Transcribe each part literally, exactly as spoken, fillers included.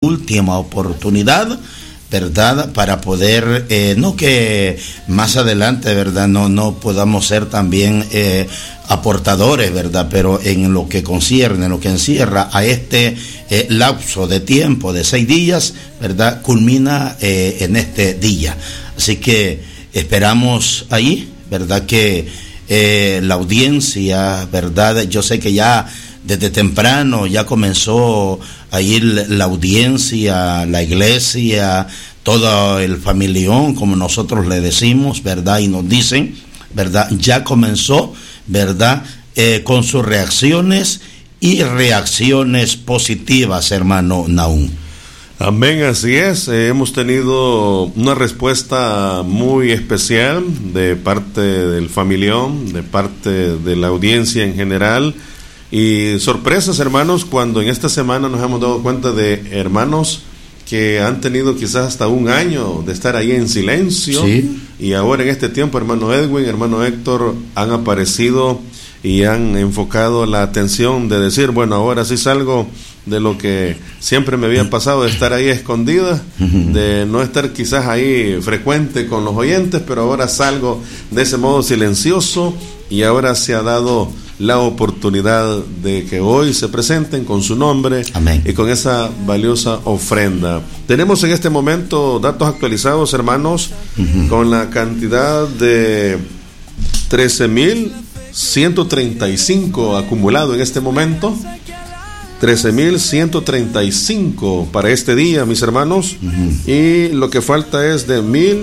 última oportunidad, ¿verdad? Para poder, eh, no que más adelante, ¿verdad? No, no podamos ser también eh, aportadores, ¿verdad? Pero en lo que concierne, en lo que encierra a este eh, lapso de tiempo de seis días, ¿verdad? Culmina eh, en este día. Así que esperamos ahí, ¿verdad? Que eh, la audiencia, ¿verdad? Yo sé que ya desde temprano ya comenzó a ir la audiencia, la iglesia, todo el familión, como nosotros le decimos, ¿verdad? Y nos dicen, ¿verdad? Ya comenzó, ¿verdad? Eh, con sus reacciones y reacciones positivas, hermano Nahum. Amén, así es. Eh, hemos tenido una respuesta muy especial de parte del familión, de parte de la audiencia en general. Y sorpresas, hermanos, cuando en esta semana nos hemos dado cuenta de hermanos que han tenido quizás hasta un año de estar ahí en silencio. Sí. Y ahora en este tiempo, hermano Edwin, hermano Héctor, han aparecido y han enfocado la atención de decir, bueno, ahora sí salgo de lo que siempre me había pasado, de estar ahí escondida, de no estar quizás ahí frecuente con los oyentes, pero ahora salgo de ese modo silencioso y ahora se ha dado la oportunidad de que hoy se presenten con su nombre. Amén. Y con esa valiosa ofrenda. Tenemos en este momento datos actualizados, hermanos, uh-huh. con la cantidad de trece mil ciento treinta y cinco acumulado en este momento. trece mil ciento treinta y cinco para este día, mis hermanos. Uh-huh. Y lo que falta es de mil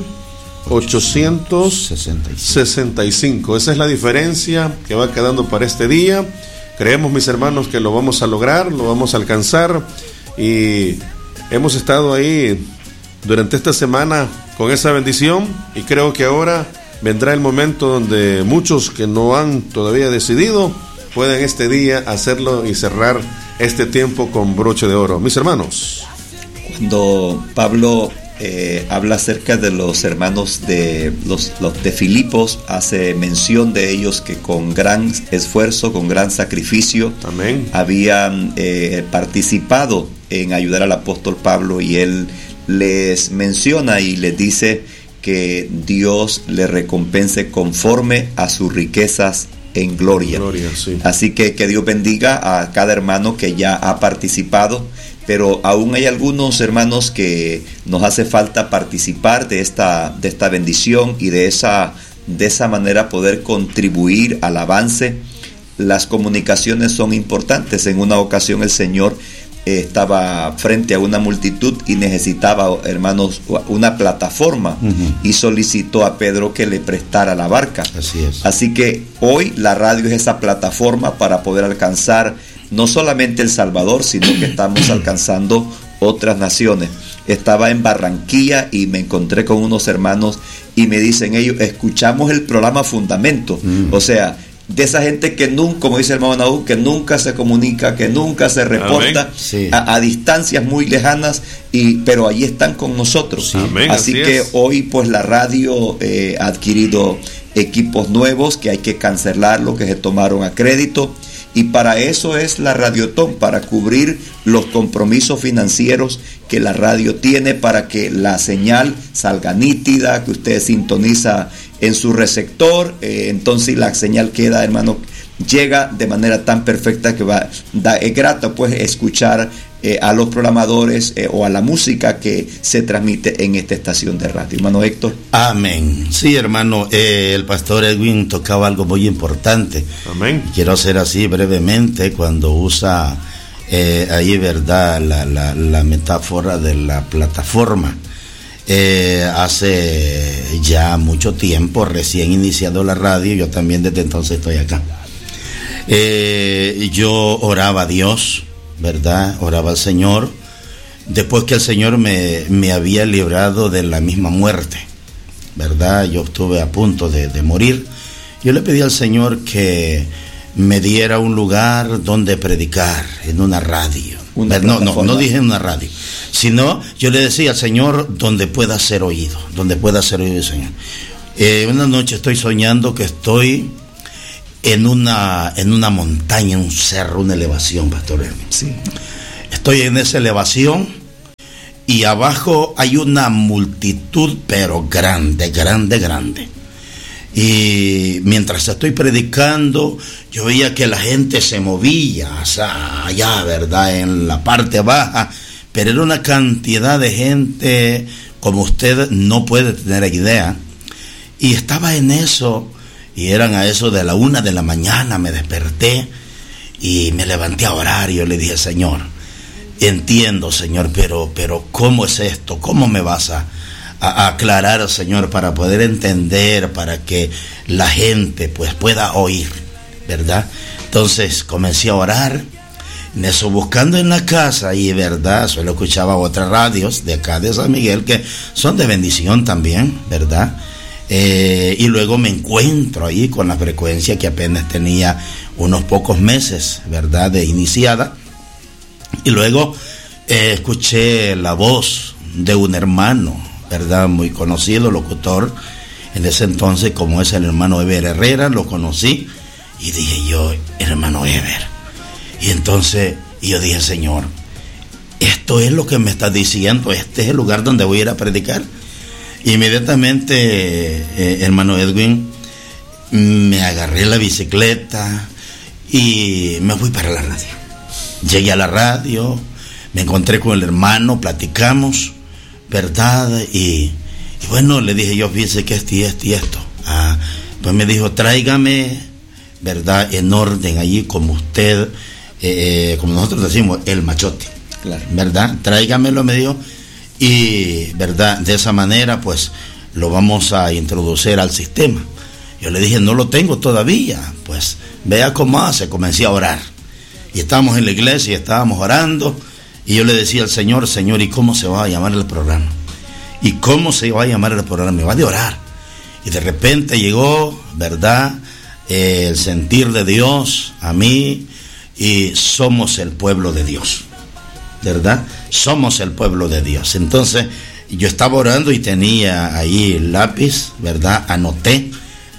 ochocientos sesenta y cinco. Esa es la diferencia que va quedando para este día. Creemos, mis hermanos, que lo vamos a lograr, lo vamos a alcanzar. Y hemos estado ahí durante esta semana con esa bendición. Y creo que ahora vendrá el momento donde muchos que no han todavía decidido pueden este día hacerlo y cerrar este tiempo con broche de oro. Mis hermanos, cuando Pablo Eh, habla acerca de los hermanos de los, los de Filipos, hace mención de ellos que con gran esfuerzo, con gran sacrificio, Amén. habían eh, participado en ayudar al apóstol Pablo, y él les menciona y les dice que Dios le recompense conforme a sus riquezas en gloria. gloria sí. Así que que Dios bendiga a cada hermano que ya ha participado. Pero aún hay algunos hermanos que nos hace falta participar de esta, de esta bendición y de esa, de esa manera poder contribuir al avance. Las comunicaciones son importantes. En una ocasión el Señor eh, estaba frente a una multitud y necesitaba, hermanos, una plataforma, uh-huh. y solicitó a Pedro que le prestara la barca. Así es. Así que hoy la radio es esa plataforma para poder alcanzar no solamente El Salvador, sino que estamos alcanzando otras naciones. Estaba en Barranquilla y me encontré con unos hermanos y me dicen ellos, escuchamos el programa Fundamento. Mm. O sea, de esa gente que nunca, como dice el hermano Nahum, que nunca se comunica, que nunca se reporta, sí. a, a distancias muy lejanas, y pero ahí están con nosotros. Sí. Amén, así, así que es. Hoy pues la radio eh, ha adquirido equipos nuevos que hay que cancelarlos, que se tomaron a crédito. Y para eso es la Radiotón, para cubrir los compromisos financieros que la radio tiene, para que la señal salga nítida, que usted sintoniza en su receptor, eh, entonces la señal queda, hermano, llega de manera tan perfecta que va, da, es grato pues escuchar eh, a los programadores eh, o a la música que se transmite en esta estación de radio. Hermano Héctor. Amén. Sí, hermano, eh, el pastor Edwin tocaba algo muy importante. Amén. Quiero hacer así brevemente cuando usa eh, ahí, verdad, la, la, la metáfora de la plataforma. Eh, hace ya mucho tiempo, recién iniciado la radio, yo también desde entonces estoy acá. Eh, yo oraba a Dios, ¿verdad? Oraba al Señor, después que el Señor me, me había librado de la misma muerte, ¿verdad? Yo estuve a punto de, de morir. Yo le pedí al Señor que me diera un lugar donde predicar, en una radio. Una no, no, no dije en una radio, sino yo le decía al Señor donde pueda ser oído, donde pueda ser oído el Señor. Eh, una noche estoy soñando que estoy en una, en una montaña, un cerro, una elevación, pastor Hermes. Sí. Estoy en esa elevación y abajo hay una multitud, pero grande, grande, grande. Y mientras estoy predicando, yo veía que la gente se movía, o sea, allá, ¿verdad?, en la parte baja, pero era una cantidad de gente como usted no puede tener idea. Y estaba en eso, y eran a eso de la una de la mañana, me desperté y me levanté a orar, y yo le dije: Señor, entiendo, Señor, pero, pero ¿cómo es esto? ¿Cómo me vas a, a aclarar, Señor, para poder entender, para que la gente pues pueda oír, ¿verdad? Entonces comencé a orar, en eso buscando en la casa, y verdad, solo escuchaba otras radios de acá de San Miguel que son de bendición también, ¿verdad? Eh, y luego me encuentro ahí con la frecuencia que apenas tenía unos pocos meses, ¿verdad?, de iniciada. Y luego eh, escuché la voz de un hermano, ¿verdad?, muy conocido, locutor en ese entonces, como es el hermano Eber Herrera. Lo conocí y dije yo: hermano Eber. Y entonces y yo dije: Señor, esto es lo que me estás diciendo, este es el lugar donde voy a ir a predicar. Inmediatamente, eh, hermano Edwin, me agarré la bicicleta y me fui para la radio. Llegué a la radio, me encontré con el hermano, platicamos, ¿verdad? Y, y bueno, le dije yo: fíjese que esto y esto y esto. Ah, pues me dijo: tráigame, ¿verdad?, en orden allí, como usted, eh, como nosotros decimos, el machote, claro, ¿verdad? Tráigamelo, me dijo. Y, ¿verdad?, de esa manera pues lo vamos a introducir al sistema. Yo le dije: no lo tengo todavía. Pues vea cómo hace. Comencé a orar, y estábamos en la iglesia y estábamos orando, y yo le decía al Señor: Señor, ¿y cómo se va a llamar el programa? ¿Y cómo se va a llamar el programa? Me va de orar. Y de repente llegó, ¿verdad?, eh, el sentir de Dios a mí, y somos el pueblo de Dios, ¿verdad? Somos el pueblo de Dios. Entonces yo estaba orando y tenía ahí el lápiz, ¿verdad? Anoté,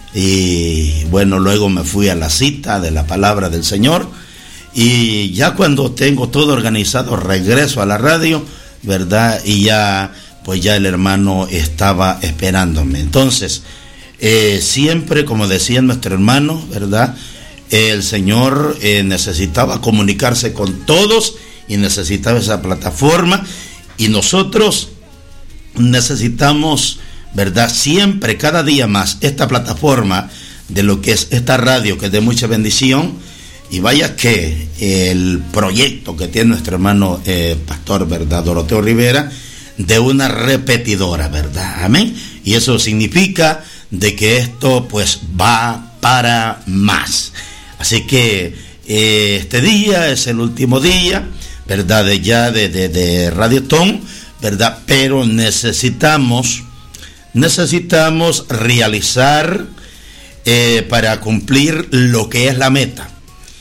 y bueno, luego me fui a la cita de la palabra del Señor, y ya cuando tengo todo organizado, regreso a la radio, ¿verdad? Y ya, pues ya el hermano estaba esperándome. Entonces, eh, siempre, como decía nuestro hermano, ¿verdad?, el Señor eh, necesitaba comunicarse con todos, y necesitaba esa plataforma, y nosotros necesitamos, ¿verdad?, siempre, cada día más, esta plataforma de lo que es esta radio, que es de mucha bendición. Y vaya que el proyecto que tiene nuestro hermano eh, pastor, ¿verdad?, Doroteo Rivera, de una repetidora, ¿verdad? Amén. Y eso significa de que esto pues va para más. Así que eh, este día es el último día, ¿verdad?, de ya de, de, de Radiotón, ¿verdad? Pero necesitamos, necesitamos realizar eh, para cumplir lo que es la meta.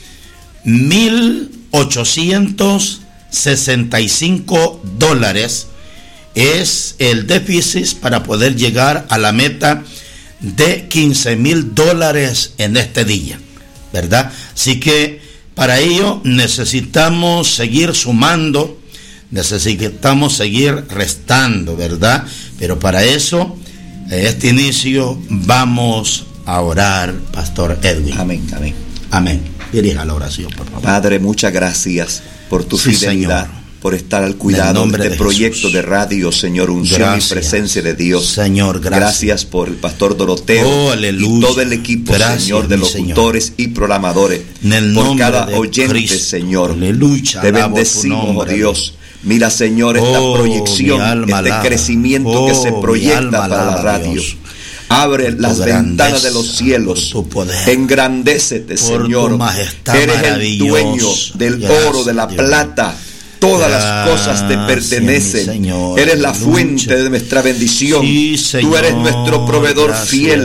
Mil ochocientos sesenta y cinco dólares es el déficit para poder llegar a la meta de quince mil dólares en este día, ¿verdad? Así que para ello necesitamos seguir sumando, necesitamos seguir restando, ¿verdad? Pero para eso, este inicio, vamos a orar, Pastor Edwin. Amén, amén. Amén. Dirija la oración, por favor. Padre, muchas gracias por tu sí, fidelidad, Señor, por estar al cuidado de este de proyecto Jesús. de radio, Señor, unción Gracias. y presencia de Dios. Señor, gracias. Gracias por el pastor Doroteo Oh, y todo el equipo, gracias, Señor, de locutores Señor. y programadores, En el por nombre cada de oyente, Cristo. Señor. Aleluya, Te alabo bendecimos, tu nombre, oh Dios. Mira, Señor, esta oh, proyección, este alaba. crecimiento oh, que se proyecta para la radio. Dios. Abre las grandeza, ventanas de los cielos, por tu poder, engrandécete, por Señor. tu majestad Eres el dueño del Gracias, oro, de la Dios. plata. Todas Gracias, las cosas te pertenecen. Señor. Eres la Aleluya. fuente de nuestra bendición. Sí, Señor. Tú eres nuestro proveedor Gracias. fiel.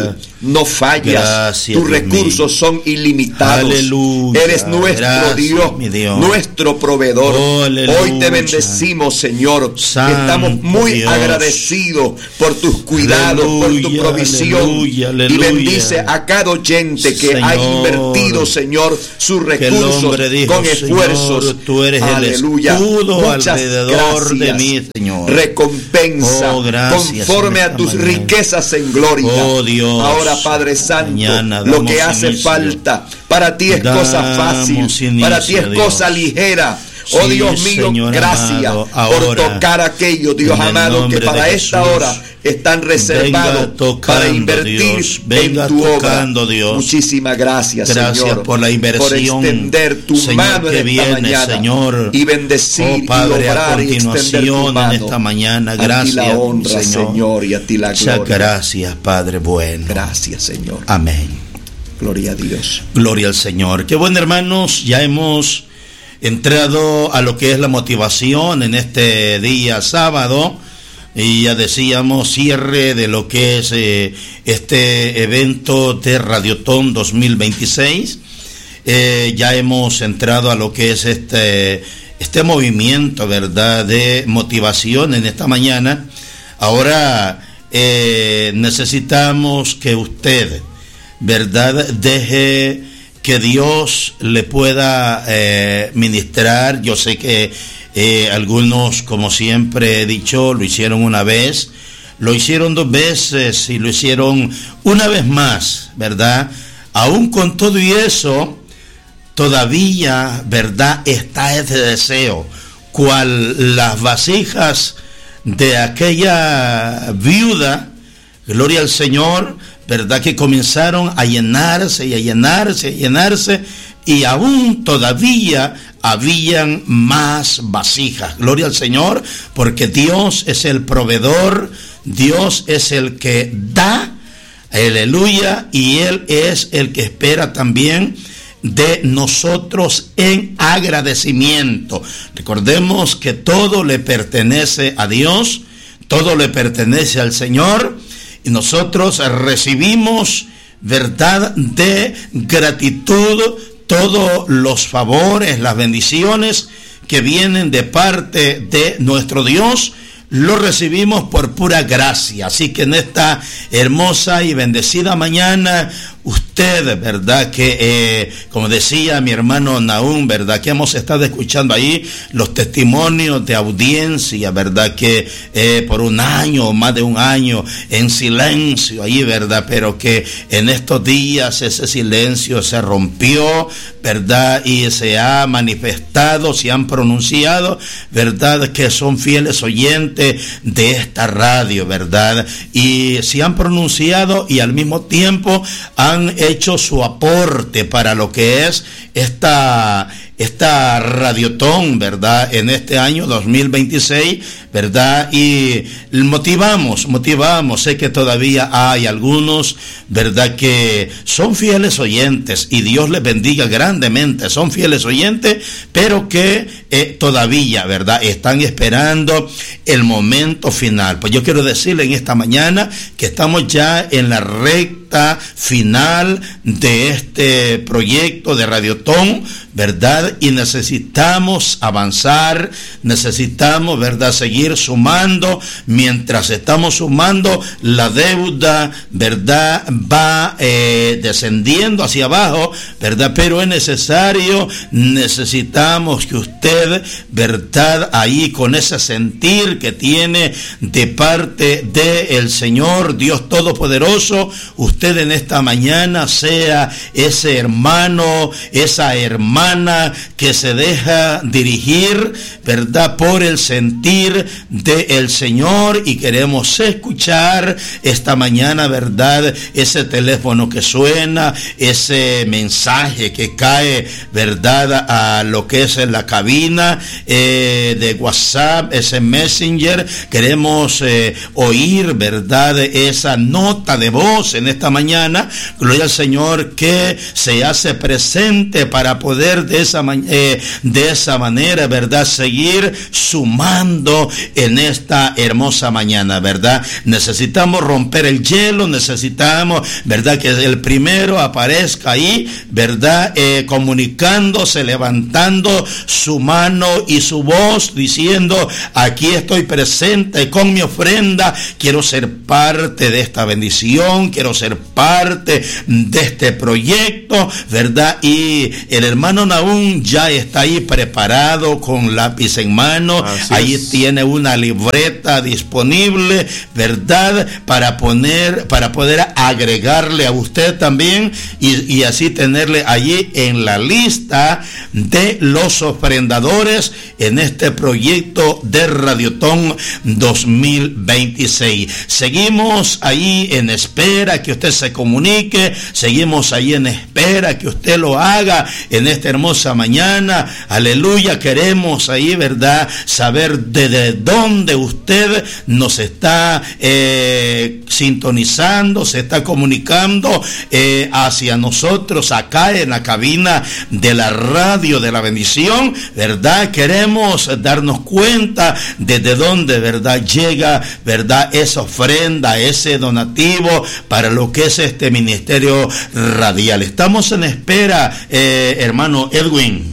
no fallas. Gracias, Tus Dios recursos mío. son ilimitados. Aleluya. Eres nuestro Gracias, Dios, mi Dios. nuestro proveedor. Oh, aleluya. Hoy te bendecimos, Señor. Santo Estamos muy Dios. agradecidos por tus cuidados, Aleluya, por tu provisión. aleluya, aleluya. Y bendice a cada oyente que Señor, ha invertido, Señor, sus que el recursos hombre dijo, con esfuerzos. Señor, tú eres Aleluya. el escudo Muchas alrededor de gracias. mí, Señor. Recompensa Oh, gracias conforme en a esta tus mañana. riquezas en gloria. Oh, Dios. Ahora, Padre Santo, Mañana lo damos que hace inicio. falta para ti es Damos cosa fácil, inicio, para ti es Dios. cosa ligera. Oh, Sí, Dios mío, Señor gracias amado, por ahora, tocar aquello, Dios en el amado, que nombre de para esta Jesús, hora están reservados venga tocando, para invertir Dios, venga en tu tocando, obra. Dios. Muchísimas gracias, Gracias Señor, por la inversión, por extender tu Señor, mano que en esta viene, mañana, Señor. y bendecir Oh, Padre, y a obrar y extender tu continuación mano. en esta mañana, A ti gracias, la honra, Señor. Señor, y a ti la Muchas gloria. gracias, Padre bueno. Gracias, Señor. Amén. Gloria a Dios. Gloria al Señor. Qué bueno, hermanos, ya hemos entrado a lo que es la motivación en este día sábado, y ya decíamos cierre de lo que es eh, este evento de Radiotón dos mil veintiséis. Eh, ya hemos entrado a lo que es este, este movimiento, ¿verdad?, de motivación en esta mañana. Ahora eh, necesitamos que usted, ¿verdad?, deje que Dios le pueda eh, ministrar. Yo sé que eh, algunos, como siempre he dicho, lo hicieron una vez, lo hicieron dos veces y lo hicieron una vez más, ¿verdad? Aún con todo y eso, todavía, ¿verdad?, está ese deseo, cual las vasijas de aquella viuda, gloria al Señor, ¿verdad?, que comenzaron a llenarse y a llenarse y a llenarse, y aún todavía habían más vasijas. Gloria al Señor, porque Dios es el proveedor, Dios es el que da, aleluya, y Él es el que espera también de nosotros en agradecimiento. Recordemos que todo le pertenece a Dios, todo le pertenece al Señor, y nosotros recibimos, verdad, de gratitud, todos los favores, las bendiciones que vienen de parte de nuestro Dios, lo recibimos por pura gracia. Así que en esta hermosa y bendecida mañana, usted, verdad, que eh, como decía mi hermano Nahum, verdad, que hemos estado escuchando ahí los testimonios de audiencia, verdad, que eh, por un año o más de un año en silencio ahí, verdad, pero que en estos días ese silencio se rompió, verdad, y se ha manifestado, se han pronunciado, verdad, que son fieles oyentes de esta radio, verdad, y se han pronunciado y al mismo tiempo han hecho su aporte para lo que es esta esta Radiotón, ¿verdad?, en este año dos mil veintiséis, ¿verdad? Y motivamos, motivamos, sé que todavía hay algunos, ¿verdad?, que son fieles oyentes, y Dios les bendiga grandemente, son fieles oyentes, pero que eh, todavía, ¿verdad?, están esperando el momento final. Pues yo quiero decirle en esta mañana que estamos ya en la recta final de este proyecto de Radiotón, ¿verdad? Y necesitamos avanzar, necesitamos, ¿verdad?, seguir sumando. Mientras estamos sumando, la deuda, ¿verdad?, va eh, descendiendo hacia abajo, ¿verdad? Pero es necesario, necesitamos que usted, ¿verdad?, ahí con ese sentir que tiene de parte del Señor Dios Todopoderoso, usted en esta mañana sea ese hermano, esa hermana que se deja dirigir, ¿verdad?, por el sentir del Señor, y queremos escuchar esta mañana, ¿verdad?, ese teléfono que suena, ese mensaje que cae, ¿verdad?, a lo que es en la cabina eh, de WhatsApp, ese Messenger. Queremos eh, oír, ¿verdad?, esa nota de voz en esta mañana, gloria al Señor, que se hace presente para poder de esa, eh, de esa manera, ¿verdad?, seguir sumando en esta hermosa mañana, ¿verdad? Necesitamos romper el hielo, necesitamos, ¿verdad?, que el primero aparezca ahí, ¿verdad?, eh, comunicándose, levantando su mano y su voz, diciendo: aquí estoy presente con mi ofrenda, quiero ser parte de esta bendición, quiero ser parte de este proyecto, ¿verdad? Y el hermano Nahum ya está ahí preparado con lápiz en mano. Así ahí es. Tiene una libreta disponible, ¿verdad?, para poner, para poder agregarle a usted también y, y así tenerle allí en la lista de los ofrendadores en este proyecto de Radiotón dos mil veintiséis. Seguimos ahí en espera que usted se comunique, seguimos ahí en espera que usted lo haga en esta hermosa mañana. Aleluya, queremos ahí, ¿verdad?, saber desde dónde usted nos está eh, sintonizando, se está comunicando eh, hacia nosotros acá en la cabina de la radio de la bendición, ¿verdad? Queremos darnos cuenta desde dónde, ¿verdad?, llega, ¿verdad?, esa ofrenda, ese donativo para lo que es este ministerio radial. Estamos en espera, eh, hermano Edwin.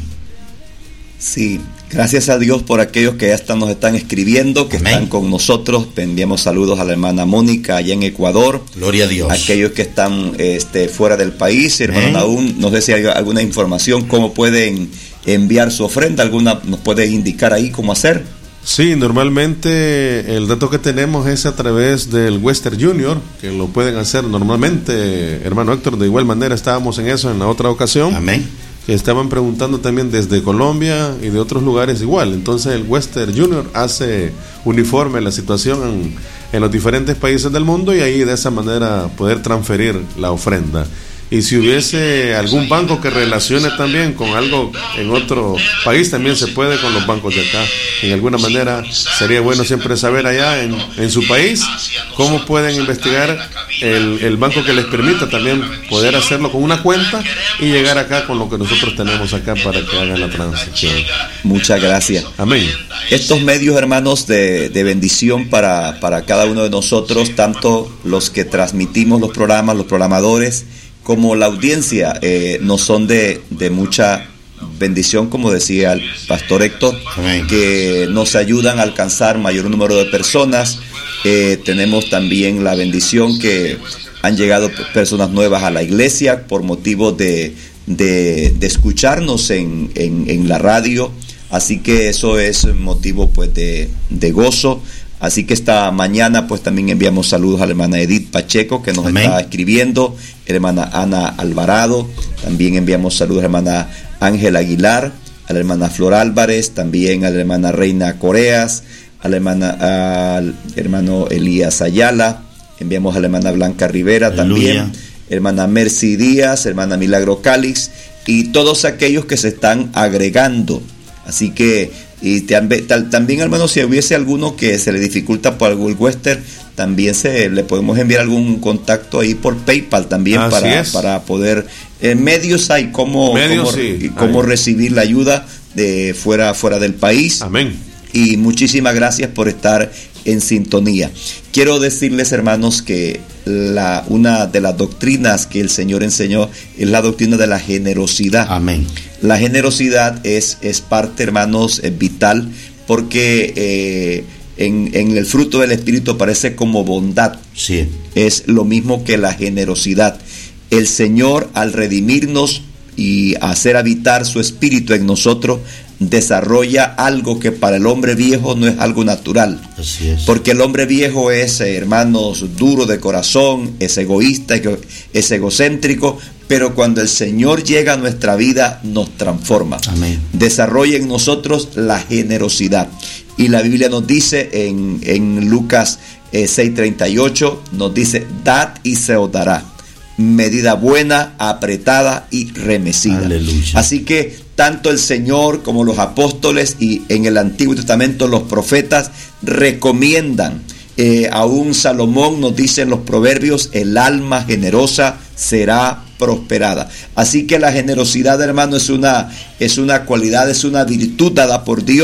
Sí, gracias a Dios por aquellos que ya están, nos están escribiendo, que Amén. Están con nosotros. Enviamos saludos a la hermana Mónica allá en Ecuador. Gloria a Dios. Aquellos que están este, fuera del país, hermano Nahum, no sé si hay alguna información, cómo pueden enviar su ofrenda, alguna nos puede indicar ahí cómo hacer. Sí, normalmente el dato que tenemos es a través del Western Junior, que lo pueden hacer normalmente, hermano Héctor. De igual manera estábamos en eso en la otra ocasión. Amén. Que estaban preguntando también desde Colombia y de otros lugares igual. Entonces el Western Junior hace uniforme la situación en, en los diferentes países del mundo y ahí de esa manera poder transferir la ofrenda. Y si hubiese algún banco que relacione también con algo en otro país, también se puede con los bancos de acá. En alguna manera sería bueno siempre saber allá en, en su país cómo pueden investigar el, el banco que les permita también poder hacerlo con una cuenta y llegar acá con lo que nosotros tenemos acá para que hagan la transacción. Muchas gracias. Amén. Estos medios, hermanos, de, de bendición para, para cada uno de nosotros, tanto los que transmitimos los programas, los programadores, como la audiencia, eh, nos son de, de mucha bendición, como decía el pastor Héctor, Amén. Que nos ayudan a alcanzar mayor número de personas. Eh, tenemos también la bendición que han llegado personas nuevas a la iglesia por motivo de, de, de escucharnos en, en, en la radio, así que eso es motivo pues de, de gozo. Así que esta mañana pues también enviamos saludos a la hermana Edith Pacheco, que nos Amén. Está escribiendo, a la hermana Ana Alvarado, también enviamos saludos a la hermana Ángela Aguilar, a la hermana Flor Álvarez, también a la hermana Reina Coreas, a la hermana, al hermano Elías Ayala, enviamos a la hermana Blanca Rivera, Aleluya. También hermana Mercy Díaz, hermana Milagro Cálix y todos aquellos que se están agregando. Así que y te, tal, también, hermano, si hubiese alguno que se le dificulta por algún Western, también se le podemos enviar algún contacto ahí por PayPal también para, para poder eh, medios hay cómo, medios, cómo, sí, cómo recibir la ayuda de fuera fuera del país. Amén. Y muchísimas gracias por estar en sintonía. Quiero decirles, hermanos, que la una de las doctrinas que el Señor enseñó es la doctrina de la generosidad. Amén. La generosidad es, es parte, hermanos, es vital, porque eh, en, en el fruto del Espíritu aparece como bondad. Sí. Es lo mismo que la generosidad. El Señor, al redimirnos y hacer habitar su Espíritu en nosotros, desarrolla algo que para el hombre viejo no es algo natural. Así es. Porque el hombre viejo es, eh, hermanos, duro de corazón, es egoísta, es egocéntrico, pero cuando el Señor llega a nuestra vida nos transforma. Amén. Desarrolla en nosotros la generosidad. Y la Biblia nos dice en, en Lucas eh, seis treinta y ocho, nos dice: dad y se os dará, medida buena, apretada y remecida. Aleluya. Así que tanto el Señor como los apóstoles y en el Antiguo Testamento los profetas recomiendan, eh, aún Salomón nos dice en los proverbios: el alma generosa será prosperada. Así que la generosidad, hermano, es una, es una cualidad, es una virtud dada por Dios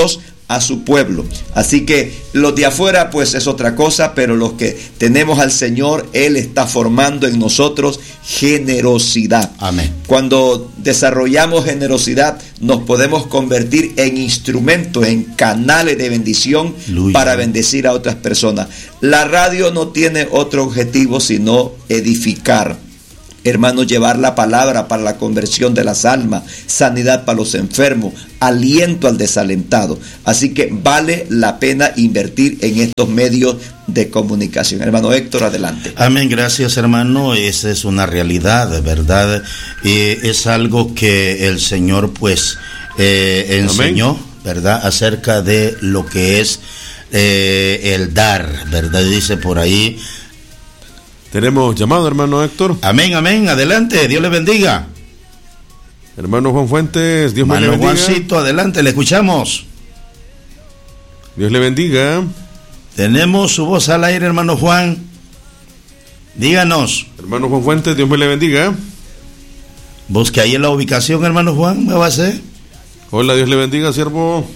a su pueblo. Así que los de afuera pues es otra cosa, pero los que tenemos al Señor, Él está formando en nosotros generosidad. Amén. Cuando desarrollamos generosidad, nos podemos convertir en instrumentos, en canales de bendición. Aleluya. Para bendecir a otras personas. La radio no tiene otro objetivo sino edificar. Hermanos, llevar la palabra para la conversión de las almas, sanidad para los enfermos, aliento al desalentado. Así que vale la pena invertir en estos medios de comunicación. Hermano Héctor, adelante. Amén, gracias hermano. Esa es una realidad, ¿verdad? Eh, es algo que el Señor pues eh, enseñó, amén, ¿verdad? Acerca de lo que es eh, el dar, ¿verdad? Dice por ahí. Tenemos llamado, hermano Héctor. Amén, amén, adelante, Dios le bendiga. Hermano Juan Fuentes, Dios me le bendiga. Hermano Juancito, adelante, le escuchamos. Dios le bendiga. Tenemos su voz al aire, hermano Juan. Díganos. Hermano Juan Fuentes, Dios me le bendiga. Busque ahí en la ubicación, hermano Juan, ¿me va a hacer? Hola, Dios le bendiga, siervo.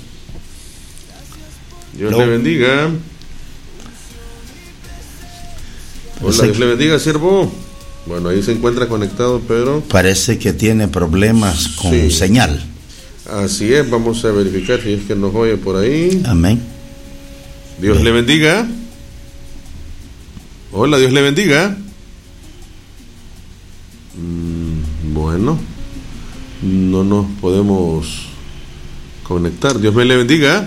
Dios Lo... le bendiga. Hola, Dios le bendiga, siervo. Bueno, ahí se encuentra conectado, pero... Parece que tiene problemas con sí. señal. Así es, vamos a verificar si es que nos oye por ahí. Amén. Dios Bien. le bendiga. Hola, Dios le bendiga. Mm, bueno, no nos podemos conectar. Dios me le bendiga.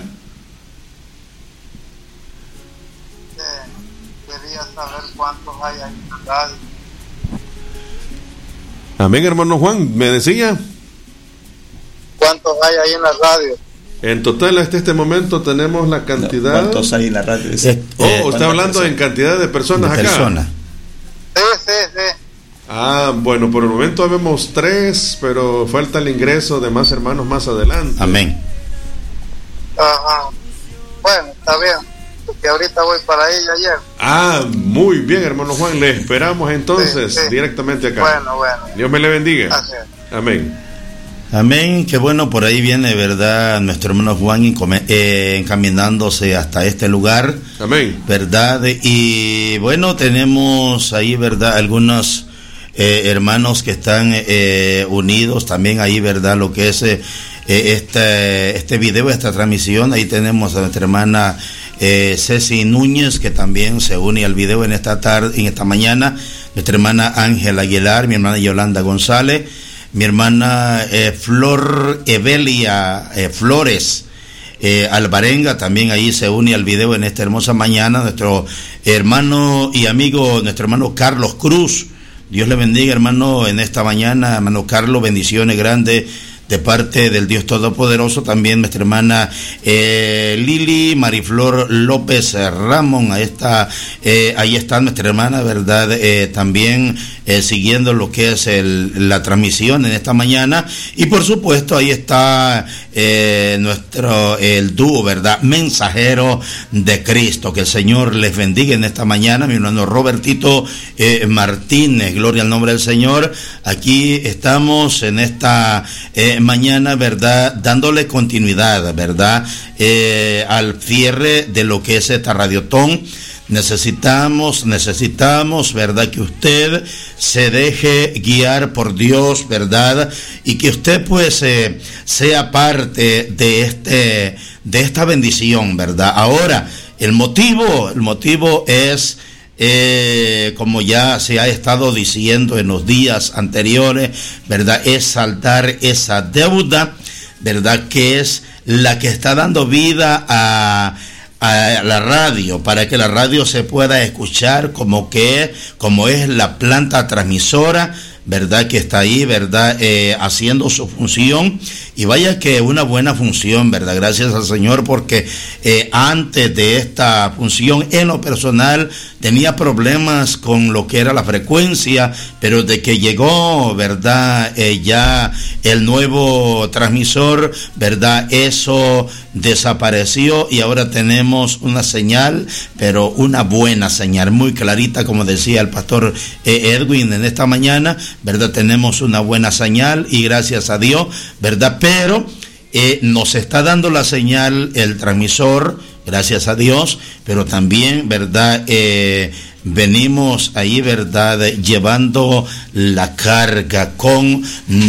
¿Cuántos hay ahí en la radio? Amén, hermano Juan, me decía. ¿Cuántos hay ahí en la radio? En total, hasta este momento tenemos la cantidad. No, ¿cuántos hay en la radio? Eh, oh, está hablando personas? En cantidad de personas de acá. Persona. Sí, sí, sí. Ah, bueno, por el momento vemos tres, pero falta el ingreso de más hermanos más adelante. Amén. Ajá. Bueno, está bien. Que ahorita voy para ella ayer. Ah, muy bien, hermano Juan, le esperamos entonces sí, sí. directamente acá. Bueno, bueno. Dios me le bendiga. Gracias. Amén. Amén, qué bueno, por ahí viene, ¿verdad? Nuestro hermano Juan eh, encaminándose hasta este lugar. Amén. ¿Verdad? Y bueno, tenemos ahí, ¿verdad? Algunos eh, hermanos que están eh, unidos también ahí, ¿verdad? Lo que es eh, este, este video, esta transmisión. Ahí tenemos a nuestra hermana Eh, Ceci Núñez, que también se une al video en esta tarde, en esta mañana. Nuestra hermana Ángela Aguilar, mi hermana Yolanda González, mi hermana eh, Flor Evelia eh, Flores eh, Alvarenga, también ahí se une al video en esta hermosa mañana. Nuestro hermano y amigo, nuestro hermano Carlos Cruz, Dios le bendiga, hermano, en esta mañana, hermano Carlos, bendiciones grandes de parte del Dios Todopoderoso. También nuestra hermana eh, Lili Mariflor López eh, Ramón, ahí está, eh, ahí está nuestra hermana, ¿verdad? Eh, también eh, siguiendo lo que es el, la transmisión en esta mañana. Y por supuesto ahí está eh, nuestro, el dúo, ¿verdad? Mensajero de Cristo. Que el Señor les bendiga en esta mañana. Mi hermano Robertito eh, Martínez, gloria al nombre del Señor. Aquí estamos en esta eh, mañana, ¿verdad? Dándole continuidad, ¿verdad? Eh, al cierre de lo que es esta radiotón. Necesitamos, necesitamos, ¿verdad? Que usted se deje guiar por Dios, ¿verdad? Y que usted pues eh, sea parte de este, de esta bendición, ¿verdad? Ahora, el motivo, el motivo es Eh, como ya se ha estado diciendo en los días anteriores, ¿verdad? Es saldar esa deuda, ¿verdad? Que es la que está dando vida a, a la radio, para que la radio se pueda escuchar como que como es la planta transmisora, ¿verdad? Que está ahí, ¿verdad? Eh, haciendo su función, y vaya que una buena función, ¿verdad? Gracias al Señor, porque eh, antes de esta función, en lo personal, tenía problemas con lo que era la frecuencia, pero de que llegó, ¿verdad? Eh, ya el nuevo transmisor, ¿verdad? Eso desapareció y ahora tenemos una señal, pero una buena señal, muy clarita, como decía el pastor eh, Edwin en esta mañana, ¿verdad? Tenemos una buena señal y gracias a Dios, ¿verdad? Pero eh, nos está dando la señal el transmisor, gracias a Dios, pero también, ¿verdad? Eh, venimos ahí, ¿verdad? Llevando la carga con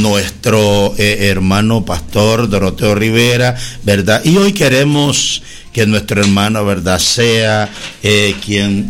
nuestro eh, hermano pastor Doroteo Rivera, ¿verdad? Y hoy queremos que nuestro hermano, ¿verdad?, sea eh, quien,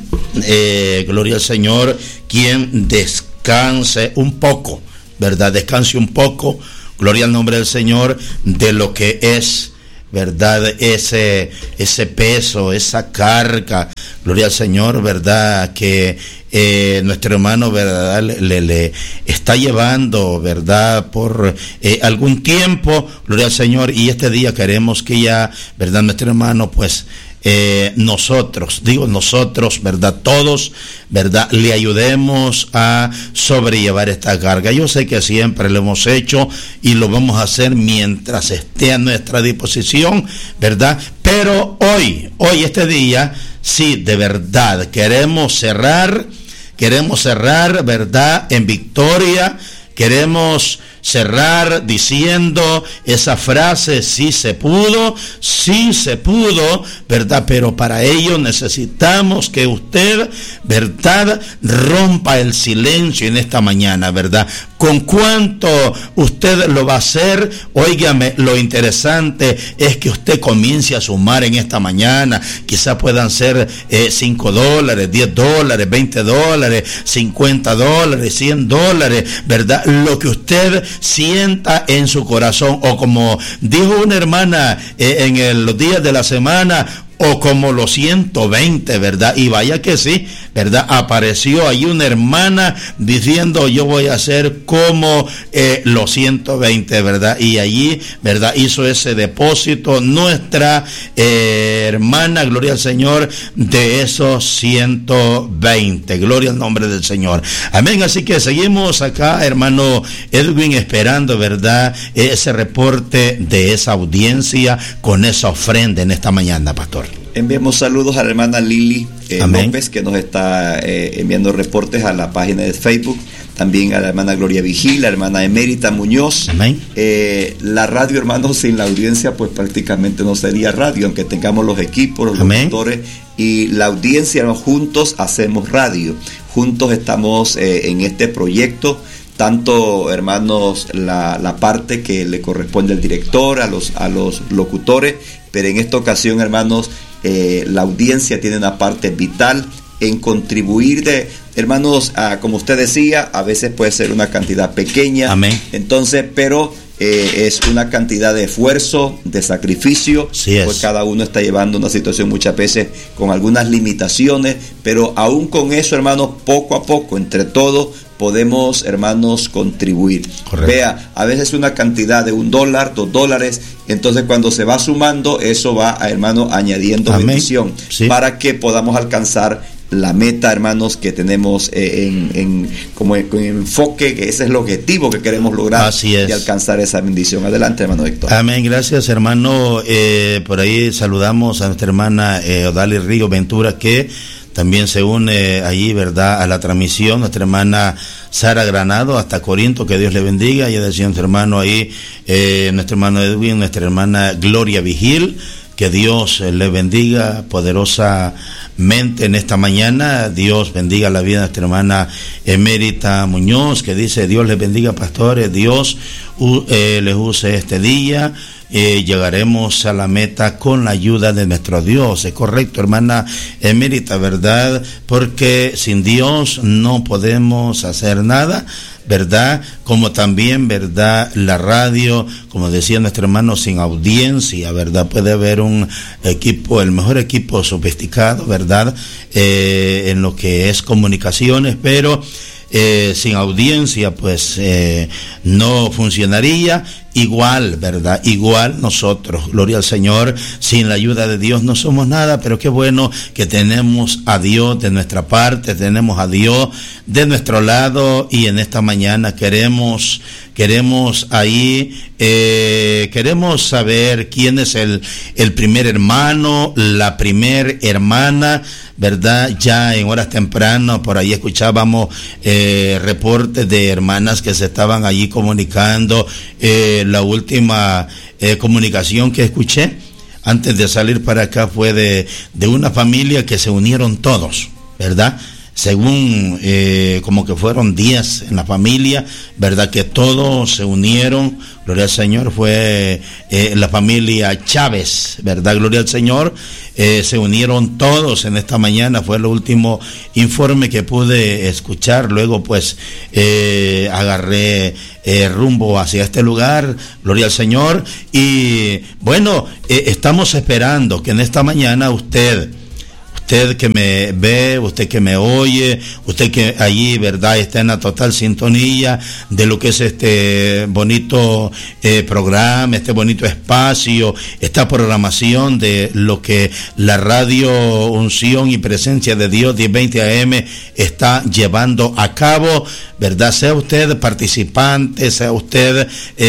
eh, gloria al Señor, quien descanse un poco, ¿verdad? Descanse un poco, gloria al nombre del Señor, de lo que es, ¿verdad?, ese, ese peso, esa carga, gloria al Señor, ¿verdad?, que eh, nuestro hermano, ¿verdad?, le, le está llevando, ¿verdad?, por eh, algún tiempo, gloria al Señor, y este día queremos que ya, ¿verdad?, nuestro hermano, pues, Eh, nosotros, digo nosotros, ¿verdad? Todos, ¿verdad? Le ayudemos a sobrellevar esta carga. Yo sé que siempre lo hemos hecho y lo vamos a hacer mientras esté a nuestra disposición, ¿verdad? Pero hoy, hoy este día, sí, de verdad, queremos cerrar, queremos cerrar, ¿verdad?, en victoria, queremos cerrar diciendo esa frase: sí se pudo, sí se pudo, ¿verdad? Pero para ello necesitamos que usted, ¿verdad?, rompa el silencio en esta mañana, ¿verdad? ¿Con cuánto usted lo va a hacer? Óigame, lo interesante es que usted comience a sumar en esta mañana. Quizá puedan ser eh, cinco dólares, diez dólares, veinte dólares, cincuenta dólares, cien dólares, ¿verdad? Lo que usted sienta en su corazón, o como dijo una hermana eh, en el, los días de la semana, o como los ciento veinte, ¿verdad? Y vaya que sí, ¿verdad? Apareció ahí una hermana diciendo: yo voy a hacer como eh, los ciento veinte, ¿verdad? Y allí, ¿verdad?, hizo ese depósito nuestra eh, hermana, gloria al Señor, de esos ciento veinte, gloria al nombre del Señor, amén. Así que seguimos acá, hermano Edwin, esperando, ¿verdad?, ese reporte de esa audiencia con esa ofrenda en esta mañana, pastor. Enviamos saludos a la hermana Lili eh, López, que nos está eh, enviando reportes a la página de Facebook. También a la hermana Gloria Vigil, la hermana Emérita Muñoz. Amén. Eh, la radio, hermanos, sin la audiencia, pues prácticamente no sería radio, aunque tengamos los equipos, los locutores y la audiencia, hermanos, juntos hacemos radio. Juntos estamos eh, en este proyecto. Tanto, hermanos, la, la parte que le corresponde al director, a los, a los locutores, pero en esta ocasión, hermanos, eh, la audiencia tiene una parte vital en contribuir de, hermanos, a, como usted decía, a veces puede ser una cantidad pequeña. Amén. Entonces, pero eh, es una cantidad de esfuerzo, de sacrificio, sí, pues cada uno está llevando una situación muchas veces con algunas limitaciones, pero aún con eso, hermanos, poco a poco, entre todos, podemos, hermanos, contribuir. Correcto. Vea, a veces una cantidad de un dólar, dos dólares, entonces cuando se va sumando, eso va, hermano, añadiendo Amén. bendición, sí, para que podamos alcanzar la meta, hermanos, que tenemos eh, en, en como en, en enfoque, que ese es el objetivo que queremos lograr. Así es. Y alcanzar esa bendición. Adelante, hermano Héctor. Amén, gracias, hermano. Eh, por ahí saludamos a nuestra hermana eh, Odalis Río Ventura, que también se une allí, ¿verdad?, a la transmisión. Nuestra hermana Sara Granado, hasta Corinto, que Dios le bendiga. Y decía nuestro hermano ahí, eh, nuestro hermano Edwin, nuestra hermana Gloria Vigil, que Dios le bendiga poderosamente en esta mañana. Dios bendiga la vida de nuestra hermana Emérita Muñoz, que dice: Dios les bendiga, pastores, Dios eh, les use este día. Eh, llegaremos a la meta con la ayuda de nuestro Dios. Es correcto, hermana Emérita, ¿verdad? Porque sin Dios no podemos hacer nada, ¿verdad? Como también, ¿verdad?, la radio, como decía nuestro hermano, sin audiencia, ¿verdad? Puede haber un equipo, el mejor equipo sofisticado, ¿verdad?, eh, en lo que es comunicaciones, pero eh, sin audiencia, pues eh, no funcionaría. Igual, ¿verdad? Igual nosotros, gloria al Señor, sin la ayuda de Dios no somos nada, pero qué bueno que tenemos a Dios de nuestra parte, tenemos a Dios de nuestro lado, y en esta mañana queremos, queremos ahí, eh, queremos saber quién es el, el primer hermano, la primer hermana, ¿verdad? Ya en horas tempranas, por ahí escuchábamos eh, reportes de hermanas que se estaban allí comunicando, eh, eh, la última eh, comunicación que escuché antes de salir para acá fue de, de una familia que se unieron todos, ¿verdad? Según eh, como que fueron diez en la familia, ¿verdad? Que todos se unieron, gloria al Señor, fue eh, la familia Chávez, ¿verdad? Gloria al Señor, eh, se unieron todos en esta mañana, fue el último informe que pude escuchar, luego pues eh, agarré eh, rumbo hacia este lugar, gloria al Señor, y bueno, eh, estamos esperando que en esta mañana usted, usted que me ve, usted que me oye, usted que allí, ¿verdad?, está en la total sintonía de lo que es este bonito eh, programa, este bonito espacio, esta programación de lo que la radio Unción y Presencia de Dios diez veinte A M está llevando a cabo, ¿verdad? Sea usted participante, sea usted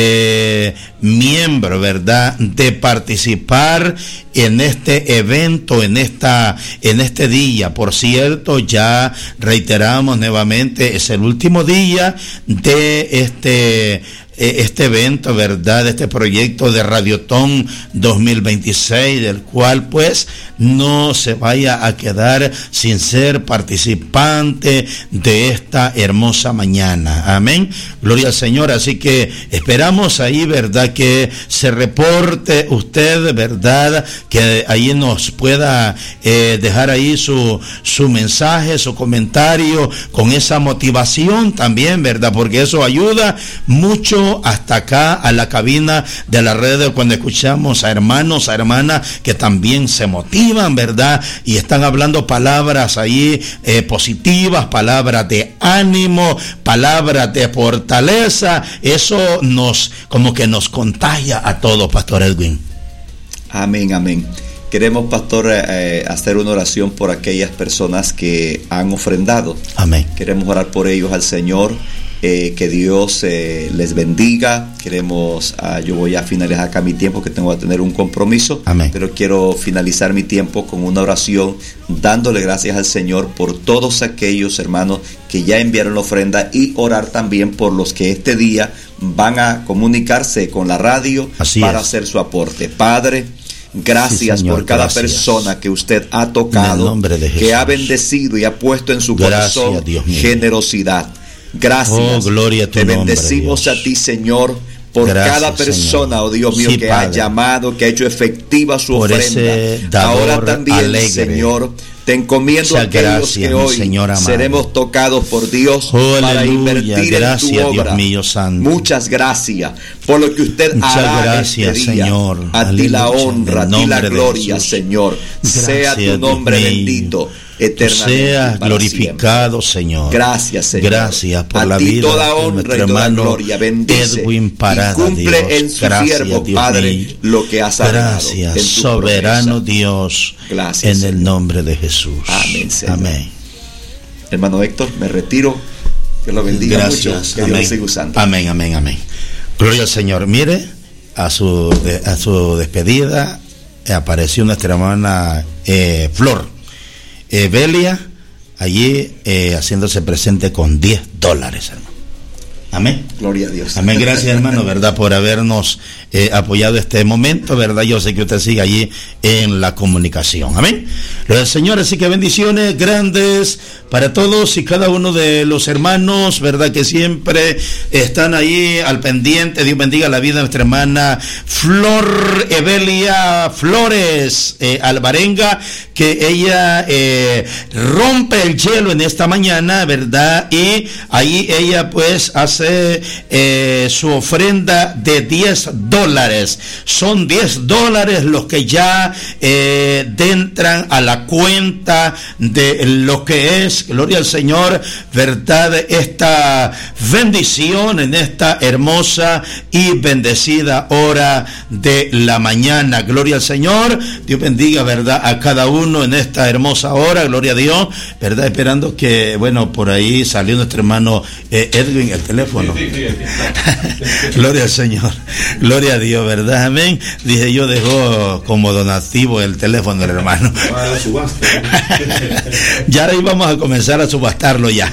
eh, miembro, ¿verdad?, de participar en este evento, en esta en este día. Por cierto, ya reiteramos nuevamente, es el último día de este este evento, ¿verdad?, este proyecto de Radiotón dos mil veintiséis, del cual pues no se vaya a quedar sin ser participante de esta hermosa mañana. Amén, gloria al Señor. Así que esperamos ahí, ¿verdad?, que se reporte usted, ¿verdad?, que ahí nos pueda eh, dejar ahí su, su mensaje, su comentario, con esa motivación también, ¿verdad?, porque eso ayuda mucho hasta acá a la cabina de la red, cuando escuchamos a hermanos, a hermanas que también se motivan, ¿verdad?, y están hablando palabras ahí eh, positivas, palabras de ánimo, palabras de fortaleza. Eso nos, como que nos contagia a todos, Pastor Edwin. Amén, amén. Queremos, pastor, eh, hacer una oración por aquellas personas que han ofrendado. Amén. Queremos orar por ellos al Señor. Eh, que Dios eh, les bendiga. Queremos, ah, yo voy a finalizar acá mi tiempo, que tengo que tener un compromiso. Amén. Pero quiero finalizar mi tiempo con una oración, dándole gracias al Señor por todos aquellos hermanos que ya enviaron la ofrenda, y orar también por los que este día van a comunicarse con la radio. Así para es. Hacer su aporte. Padre, gracias, sí, Señor, por cada gracias. persona que usted ha tocado, que ha bendecido y ha puesto en su gracias, corazón generosidad. Gracias. Oh, gloria a tu Te nombre, bendecimos Dios. a ti, Señor, por Gracias, cada persona, Señor. Oh Dios mío, sí, que Padre. ha llamado, que ha hecho efectiva su por ofrenda. Ahora también, alegre. Señor, te encomiendo a aquellos gracias, que hoy seremos tocados por Dios. Aleluya, para invertir gracias, en tu obra. Dios mío santo. Muchas gracias por lo que usted Muchas hará gracias, este día. Señor. A Aleluya, ti la honra, a ti la gloria, Señor. Gracias, sea tu nombre bendito. Sea glorificado, Señor. Gracias, Señor. Gracias por a la ti vida toda honra de nuestro y toda hermano gloria. Bendice Edwin Parada, y cumple Dios. en su Gracias, siervo, Dios Padre, mío. lo que has hablado. Gracias, en tu soberano promesa. Dios. Gracias, en Señor. el nombre de Jesús. Amén, Señor. Amén. Hermano Héctor, me retiro. Que lo bendiga Gracias. mucho. Que amén. Dios siga usando. Amén, amén, amén. Gloria al Señor. Mire, a su, de, a su despedida eh, apareció nuestra hermana eh, Flor eh, Belia, allí eh, haciéndose presente con diez dólares, hermano. Amén. Gloria a Dios. Amén. Gracias, hermano, ¿verdad?, por habernos eh, apoyado este momento, ¿verdad? Yo sé que usted sigue allí en la comunicación. Amén. Los señores, así que bendiciones grandes para todos y cada uno de los hermanos, ¿verdad?, que siempre están ahí al pendiente. Dios bendiga la vida de nuestra hermana Flor Evelia Flores eh, Alvarenga, que ella eh, rompe el hielo en esta mañana, ¿verdad? Y ahí ella pues hace eh, su ofrenda de diez dólares. Son diez dólares los que ya eh, entran a la cuenta de lo que es, gloria al Señor, ¿verdad?, esta bendición en esta hermosa y bendecida hora de la mañana. Gloria al Señor. Dios bendiga, ¿verdad?, a cada uno uno en esta hermosa hora, gloria a Dios, ¿verdad? Esperando que, bueno, por ahí salió nuestro hermano eh, Edwin, el teléfono. Sí, sí, sí. Gloria al Señor, gloria a Dios, ¿verdad? Amén. Dije yo, dejó como donativo el teléfono del hermano. Ya ahí vamos a comenzar a subastarlo ya.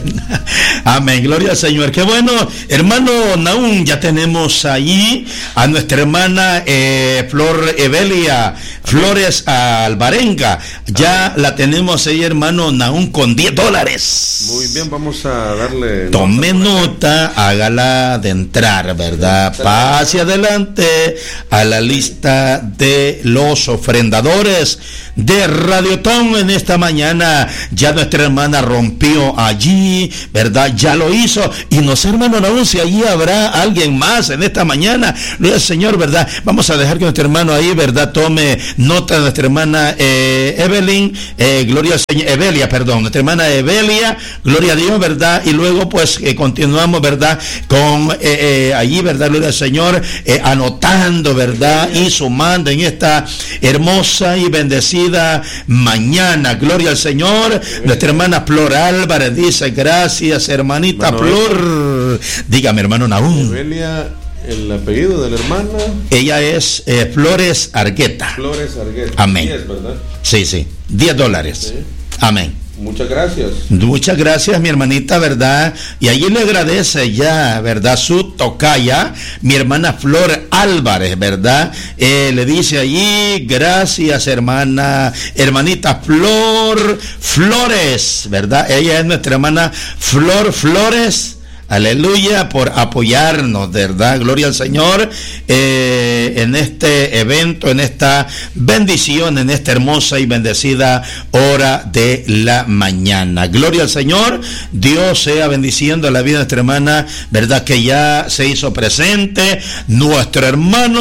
Amén, gloria al Señor. Qué bueno, hermano Nahum, ya tenemos allí a nuestra hermana eh, Flor Evelia Flores Alvarenga. Ya la tenemos ahí, hermano Nahum, con diez dólares. Muy bien, vamos a darle... Tome nota, hágala de entrar, ¿verdad? Pase adelante a la lista de los ofrendadores de Radiotón en esta mañana. Ya nuestra hermana rompió allí, ¿verdad? Ya lo hizo. Y no sé, hermano Nahum, si allí habrá alguien más en esta mañana. Gloria al Señor, ¿verdad? Vamos a dejar que nuestro hermano ahí, ¿verdad? Tome nota de nuestra hermana eh, Evelyn, eh, Gloria al Señor, Evelia, perdón, nuestra hermana Evelia, gloria a Dios, ¿verdad? Y luego pues eh, continuamos, ¿verdad? Con eh, eh, allí, ¿verdad? Gloria al Señor, eh, anotando, ¿verdad? Y sumando en esta hermosa y bendecida mañana, gloria al Señor. Nuestra hermana Flor Álvarez dice, gracias, hermanita bueno, Flor. Dígame, hermano Nahum. Evelia, el apellido de la hermana. Ella es eh, Flores Argueta. Flores Argueta. Amén. diez, ¿verdad? Sí, sí. diez dólares. Sí. Amén. Muchas gracias. Muchas gracias, mi hermanita, ¿verdad? Y allí le agradece ya, ¿verdad? Su tocaya, mi hermana Flor Álvarez, ¿verdad? Eh, le dice allí, gracias, hermana, hermanita Flor Flores, ¿verdad? Ella es nuestra hermana Flor Flores. Aleluya, por apoyarnos, ¿verdad? Gloria al Señor eh, en este evento, en esta bendición, en esta hermosa y bendecida hora de la mañana. Gloria al Señor. Dios sea bendiciendo la vida de nuestra hermana, ¿verdad? Que ya se hizo presente. Nuestro hermano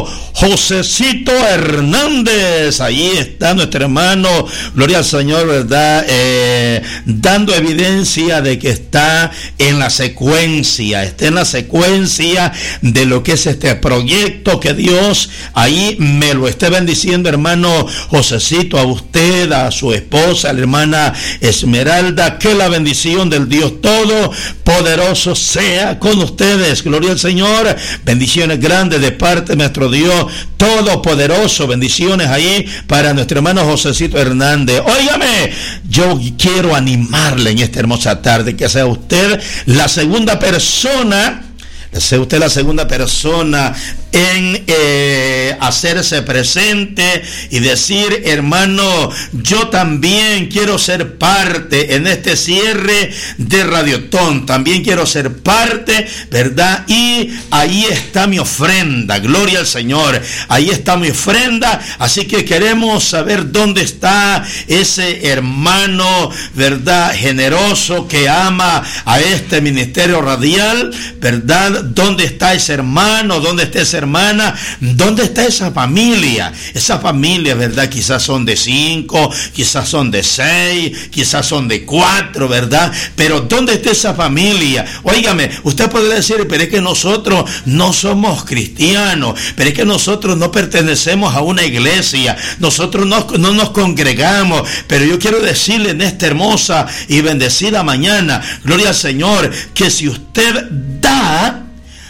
Josecito Hernández. Ahí está nuestro hermano. Gloria al Señor, ¿verdad? Eh, dando evidencia de que está en la secuencia, está en la secuencia de lo que es este proyecto, que Dios ahí me lo esté bendiciendo, hermano Josecito, a usted, a su esposa, a la hermana Esmeralda, que la bendición del Dios Todopoderoso sea con ustedes, gloria al Señor, bendiciones grandes de parte de nuestro Dios Todopoderoso, bendiciones ahí para nuestro hermano Josecito Hernández. Óigame, yo quiero animarle en esta hermosa tarde, que sea usted la segunda persona, sea usted la segunda persona en eh, hacerse presente y decir, hermano, yo también quiero ser parte en este cierre de Radiotón, también quiero ser parte, ¿verdad? Y ahí está mi ofrenda, gloria al Señor, ahí está mi ofrenda, así que queremos saber dónde está ese hermano, ¿verdad? Generoso que ama a este ministerio radial, ¿verdad? ¿Dónde está ese hermano? ¿Dónde está ese hermana? ¿Dónde está esa familia? Esa familia, ¿verdad? Quizás son de cinco, quizás son de seis, quizás son de cuatro, ¿verdad? Pero ¿dónde está esa familia? Óigame, usted puede decir, pero es que nosotros no somos cristianos, pero es que nosotros no pertenecemos a una iglesia, nosotros no, no nos congregamos, pero yo quiero decirle en esta hermosa y bendecida mañana, gloria al Señor, que si usted da,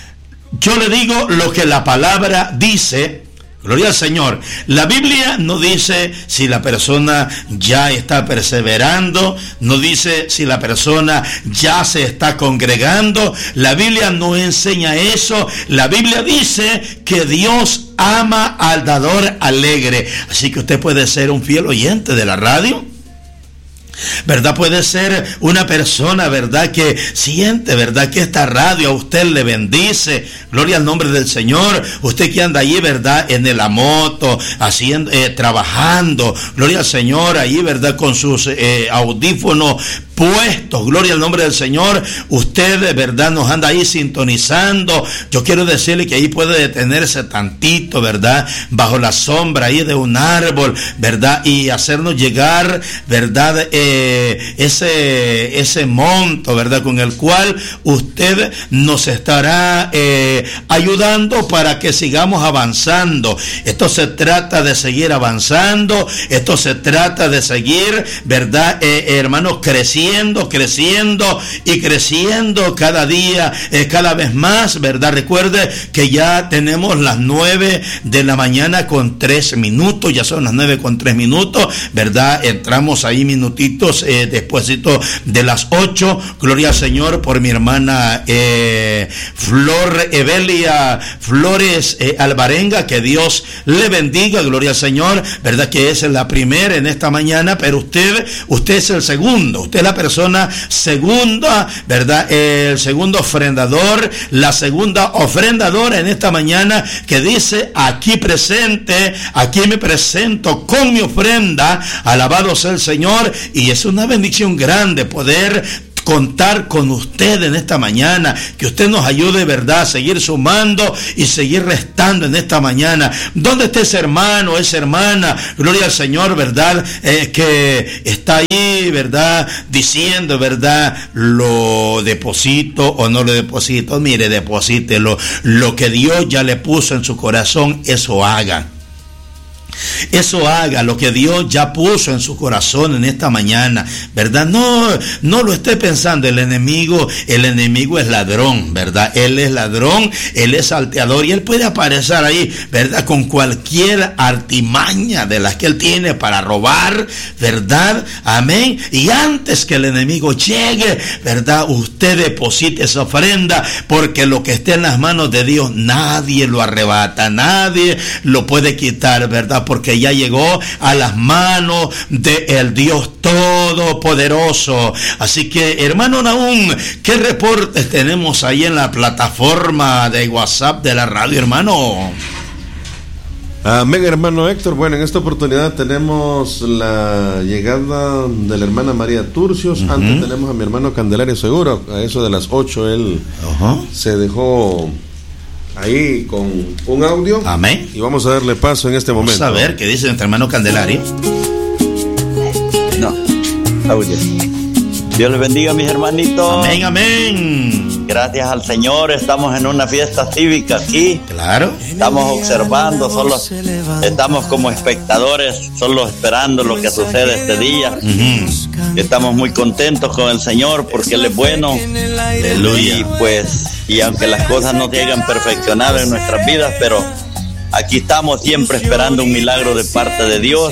yo le digo lo que la palabra dice, gloria al Señor. La Biblia no dice si la persona ya está perseverando, no dice si la persona ya se está congregando. La Biblia no enseña eso. La Biblia dice que Dios ama al dador alegre. Así que usted puede ser un fiel oyente de la radio, ¿verdad? Puede ser una persona, ¿verdad?, que siente, ¿verdad?, que esta radio a usted le bendice. Gloria al nombre del Señor. Usted que anda allí, ¿verdad?, en la moto, haciendo, eh, trabajando. Gloria al Señor, allí, ¿verdad?, con sus eh, audífonos puestos, gloria al nombre del Señor. Usted de verdad nos anda ahí sintonizando. Yo quiero decirle que ahí puede detenerse tantito, ¿verdad? Bajo la sombra ahí de un árbol, ¿verdad? Y hacernos llegar, ¿verdad? Eh, ese, ese monto, ¿verdad? Con el cual usted nos estará eh, ayudando para que sigamos avanzando. Esto se trata de seguir avanzando, esto se trata de seguir, ¿verdad? Eh, hermanos, creciendo, creciendo y creciendo cada día, eh, cada vez más, ¿verdad? Recuerde que ya tenemos las nueve de la mañana con tres minutos, ya son las nueve con tres minutos, ¿verdad? Entramos ahí minutitos eh, despuésito de las ocho. Gloria al Señor por mi hermana eh, Flor Evelia Flores eh, Alvarenga, que Dios le bendiga, gloria al Señor, ¿verdad? Que es la primera en esta mañana, pero usted, usted es el segundo, usted es la persona segunda, ¿verdad? El segundo ofrendador, la segunda ofrendadora en esta mañana, que dice: aquí presente, aquí me presento con mi ofrenda, alabado sea el Señor. Y es una bendición grande poder contar con usted en esta mañana, que usted nos ayude, ¿verdad?, a seguir sumando y seguir restando en esta mañana. ¿Dónde está ese hermano, esa hermana? Gloria al Señor, ¿verdad?, eh, que está ahí, ¿verdad?, diciendo, ¿verdad?, lo deposito o no lo deposito. Mire, deposítelo. Lo que Dios ya le puso en su corazón, eso haga. Eso haga, lo que Dios ya puso en su corazón en esta mañana, ¿verdad? No, no lo esté pensando. El enemigo, el enemigo es ladrón, ¿verdad? Él es ladrón, él es salteador, y él puede aparecer ahí, ¿verdad?, con cualquier artimaña de las que él tiene para robar, ¿verdad? Amén. Y antes que el enemigo llegue, ¿verdad?, usted deposite esa ofrenda, porque lo que esté en las manos de Dios, nadie lo arrebata, nadie lo puede quitar, ¿verdad? Porque ya llegó a las manos del Dios Todopoderoso. Así que, hermano Nahum, ¿qué reportes tenemos ahí en la plataforma de WhatsApp de la radio, hermano? Amén, hermano Héctor. Bueno, en esta oportunidad tenemos la llegada de la hermana María Turcios. Uh-huh. Antes tenemos a mi hermano Candelario Seguro. A eso de las ocho él uh-huh. se dejó ahí con un audio. Amén. Y vamos a darle paso en este momento. Vamos a ver qué dice nuestro hermano Candelario. No, audio. Dios les bendiga, mis hermanitos. Amén, amén. Gracias al Señor, estamos en una fiesta cívica aquí. Claro. Estamos observando, solo estamos como espectadores, solo esperando lo que sucede este día. Uh-huh. Estamos muy contentos con el Señor porque Él es bueno. Aleluya. Y pues, y aunque las cosas no llegan perfeccionadas en nuestras vidas, pero aquí estamos siempre esperando un milagro de parte de Dios.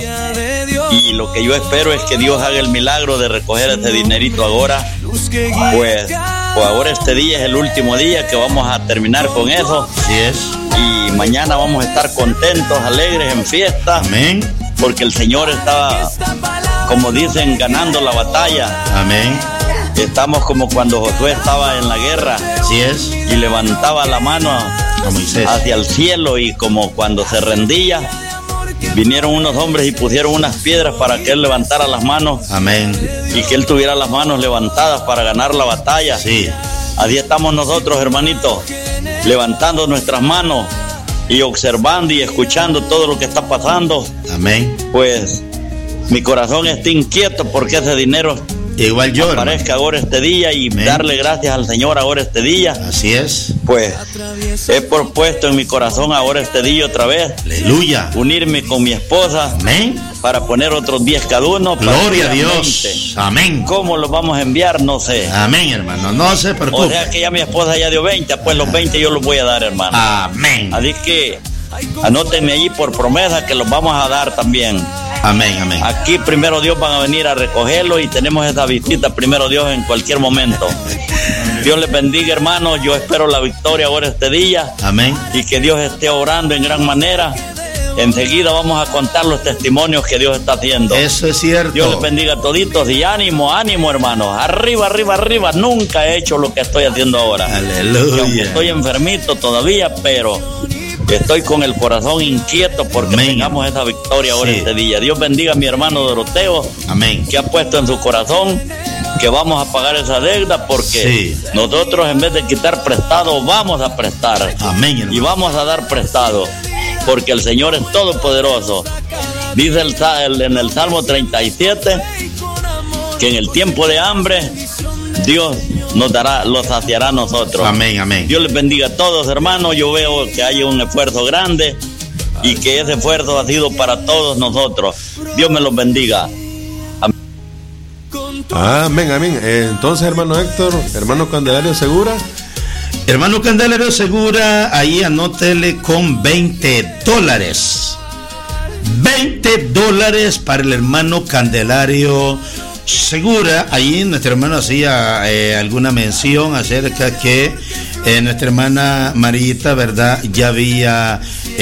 Y lo que yo espero es que Dios haga el milagro de recoger ese dinerito ahora. Pues, pues ahora este día es el último día que vamos a terminar con eso. Así es. Y mañana vamos a estar contentos, alegres, en fiesta. Amén. Porque el Señor está, como dicen, ganando la batalla. Amén. Estamos como cuando Josué estaba en la guerra. Así es. Y levantaba la mano a Moisés hacia el cielo, y como cuando se rendía, vinieron unos hombres y pusieron unas piedras para que él levantara las manos. Amén. Y que él tuviera las manos levantadas para ganar la batalla. Sí. Así estamos nosotros, hermanitos, levantando nuestras manos y observando y escuchando todo lo que está pasando. Amén. Pues mi corazón está inquieto porque ese dinero igual yo aparezca hermano. Ahora este día, y amén, darle gracias al Señor ahora este día. Así es. Pues he propuesto en mi corazón ahora este día otra vez. Aleluya. Unirme con mi esposa. Amén. Para poner otros diez cada uno. Gloria a Dios. veinte. Amén. ¿Cómo los vamos a enviar? No sé. Amén, hermano. No se preocupe. O sea que ya mi esposa ya dio veinte, pues los veinte yo los voy a dar, hermano. Amén. Así que anótenme allí por promesa que los vamos a dar también. Amén, amén. Aquí primero Dios van a venir a recogerlo y tenemos esa visita primero Dios en cualquier momento. Dios les bendiga, hermanos. Yo espero la victoria ahora este día. Amén. Y que Dios esté obrando en gran manera. Enseguida vamos a contar los testimonios que Dios está haciendo. Eso es cierto. Dios les bendiga a toditos y ánimo, ánimo, hermanos. Arriba, arriba, arriba. Nunca he hecho lo que estoy haciendo ahora. Aleluya. Y aunque estoy enfermito todavía, pero estoy con el corazón inquieto porque amén, tengamos esa victoria ahora sí, este día. Dios bendiga a mi hermano Doroteo. Amén. Que ha puesto en su corazón que vamos a pagar esa deuda, porque sí, nosotros en vez de quitar prestado vamos a prestar. Amén, hermano. Y vamos a dar prestado, porque el Señor es todopoderoso. Dice el, el, en el Salmo treinta y siete que en el tiempo de hambre Dios nos dará, lo saciará a nosotros. Amén, amén. Dios les bendiga a todos, hermanos. Yo veo que hay un esfuerzo grande y que ese esfuerzo ha sido para todos nosotros. Dios me los bendiga. Amén, amén. Entonces, hermano Héctor, hermano Candelario Segura. Hermano Candelario Segura, ahí anótele con veinte dólares. veinte dólares para el hermano Candelario Segura. Ahí nuestra hermana hacía eh, alguna mención acerca que eh, nuestra hermana Marita, ¿verdad?, ya había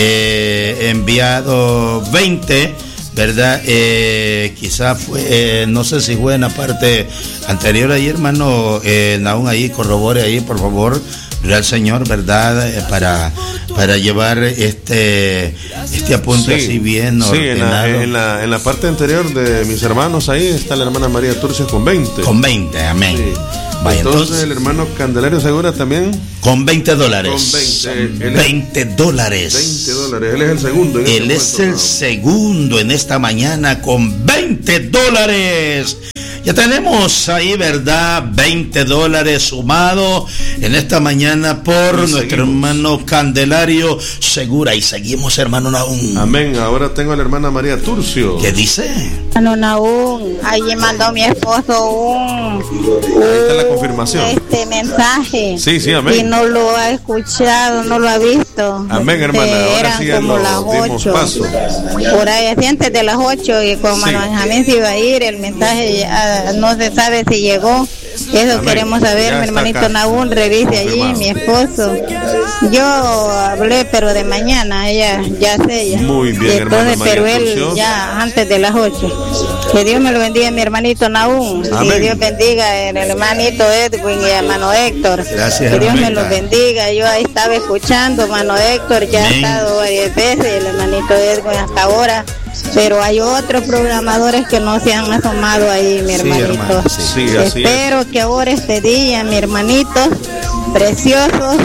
eh, enviado veinte, ¿verdad? Eh, quizá fue, eh, no sé si fue en la parte anterior ahí, hermano eh, Naún, ahí corrobore ahí, por favor, al Señor, ¿verdad? Eh, para, para llevar este este apunte sí, así bien sí, ordenado. En la, en, la, en la parte anterior de mis hermanos ahí está la hermana María Turcia con veinte. Con veinte, amén. Sí. Vaya, entonces, entonces el hermano Candelario Segura también. Con veinte dólares. Con veinte. veinte dólares. veinte dólares. Él es el segundo. En Él este es momento, el ¿no? segundo en esta mañana con veinte dólares. Ya tenemos ahí, ¿verdad?, veinte dólares sumado en esta mañana por y nuestro seguimos. hermano Candelario Segura. Y seguimos, hermano Naún. Amén. Ahora tengo a la hermana María Turcio. ¿Qué dice? Hermano Naún, allí mandó mi esposo un, un ahí está la confirmación. Este mensaje. Sí, sí, amén. Y no lo ha escuchado, no lo ha visto. Amén, hermana. Ahora eran sí como las ocho. Paso. Por ahí, así antes de las ocho, y como sí. hermano Benjamín se iba a ir, el mensaje ya no se sabe si llegó. Eso amén. Queremos saber, ya mi hermanito Naún, revise allí, mi esposo. Yo hablé, pero de mañana, ella ya sé ella. Muy bien, entonces, hermana pero María él Turcio. Ya antes de las ocho. Que Dios me lo bendiga, mi hermanito Naún. Amén. Que Dios bendiga el hermanito Edwin y el hermano Héctor. Gracias, que Dios hermanita. me los bendiga. Yo ahí estaba escuchando, hermano Héctor, ya amén. Ha estado varias veces, el hermanito Edwin hasta ahora. Pero hay otros programadores que no se han asomado ahí, mi hermanito. Sí, hermano, sí. Sí, así espero es. Que ahora este día, mi hermanito precioso,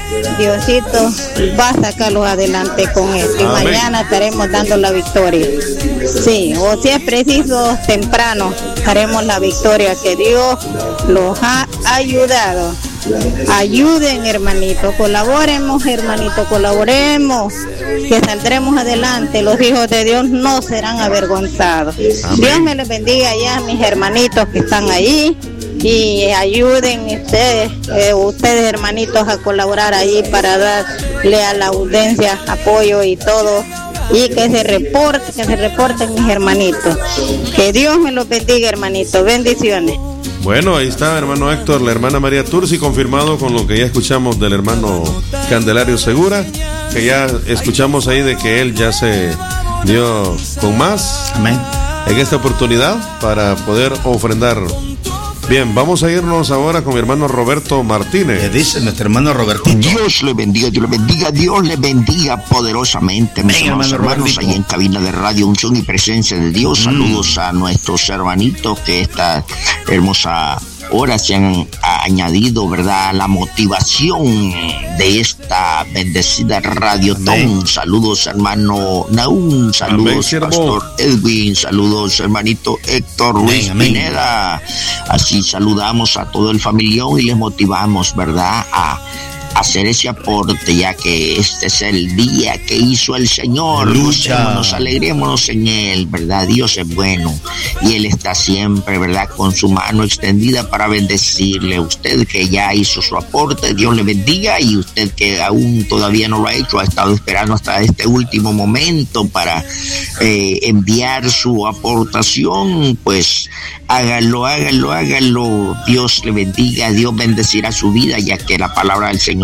Diosito va a sacarlos adelante con él. Y amén. Mañana estaremos dando la victoria. Sí, o si es preciso, temprano haremos la victoria, que Dios los ha ayudado. Ayuden, hermanito, colaboremos, hermanito, colaboremos, que saldremos adelante. Los hijos de Dios no serán avergonzados. Amén. Dios me les bendiga ya a mis hermanitos que están ahí, y ayuden ustedes, eh, ustedes hermanitos, a colaborar ahí para darle a la audiencia apoyo y todo. Y que se reporte, que se reporten mis hermanitos. Que Dios me los bendiga, hermanito. Bendiciones. Bueno, ahí está, hermano Héctor, la hermana María Turci, confirmado con lo que ya escuchamos del hermano Candelario Segura, que ya escuchamos ahí de que él ya se dio con más. Amén. En esta oportunidad para poder ofrendar. Bien, vamos a irnos ahora con mi hermano Roberto Martínez. ¿Qué dice nuestro hermano Robertito? Dios le bendiga, Dios le bendiga, Dios le bendiga poderosamente, mis Venga, hermanos, hermano hermanos, ahí en cabina de Radio Unción y Presencia de Dios. Mm. Saludos a nuestros hermanitos que esta hermosa hora se han añadido, ¿verdad?, la motivación de esta bendecida Radio Tom. Saludos, hermano Naún, saludos, amén, pastor Edwin, saludos, hermanito Héctor Ruiz amén, Pineda. Amén. Así saludamos a todo el familión y les motivamos, ¿verdad?, a hacer ese aporte, ya que este es el día que hizo el Señor. Gocémonos, alegrémonos en Él, ¿verdad? Dios es bueno y Él está siempre, ¿verdad?, con su mano extendida para bendecirle. Usted que ya hizo su aporte, Dios le bendiga, y usted que aún todavía no lo ha hecho, ha estado esperando hasta este último momento para eh, enviar su aportación, pues hágalo, hágalo, hágalo. Dios le bendiga, Dios bendecirá su vida, ya que la palabra del Señor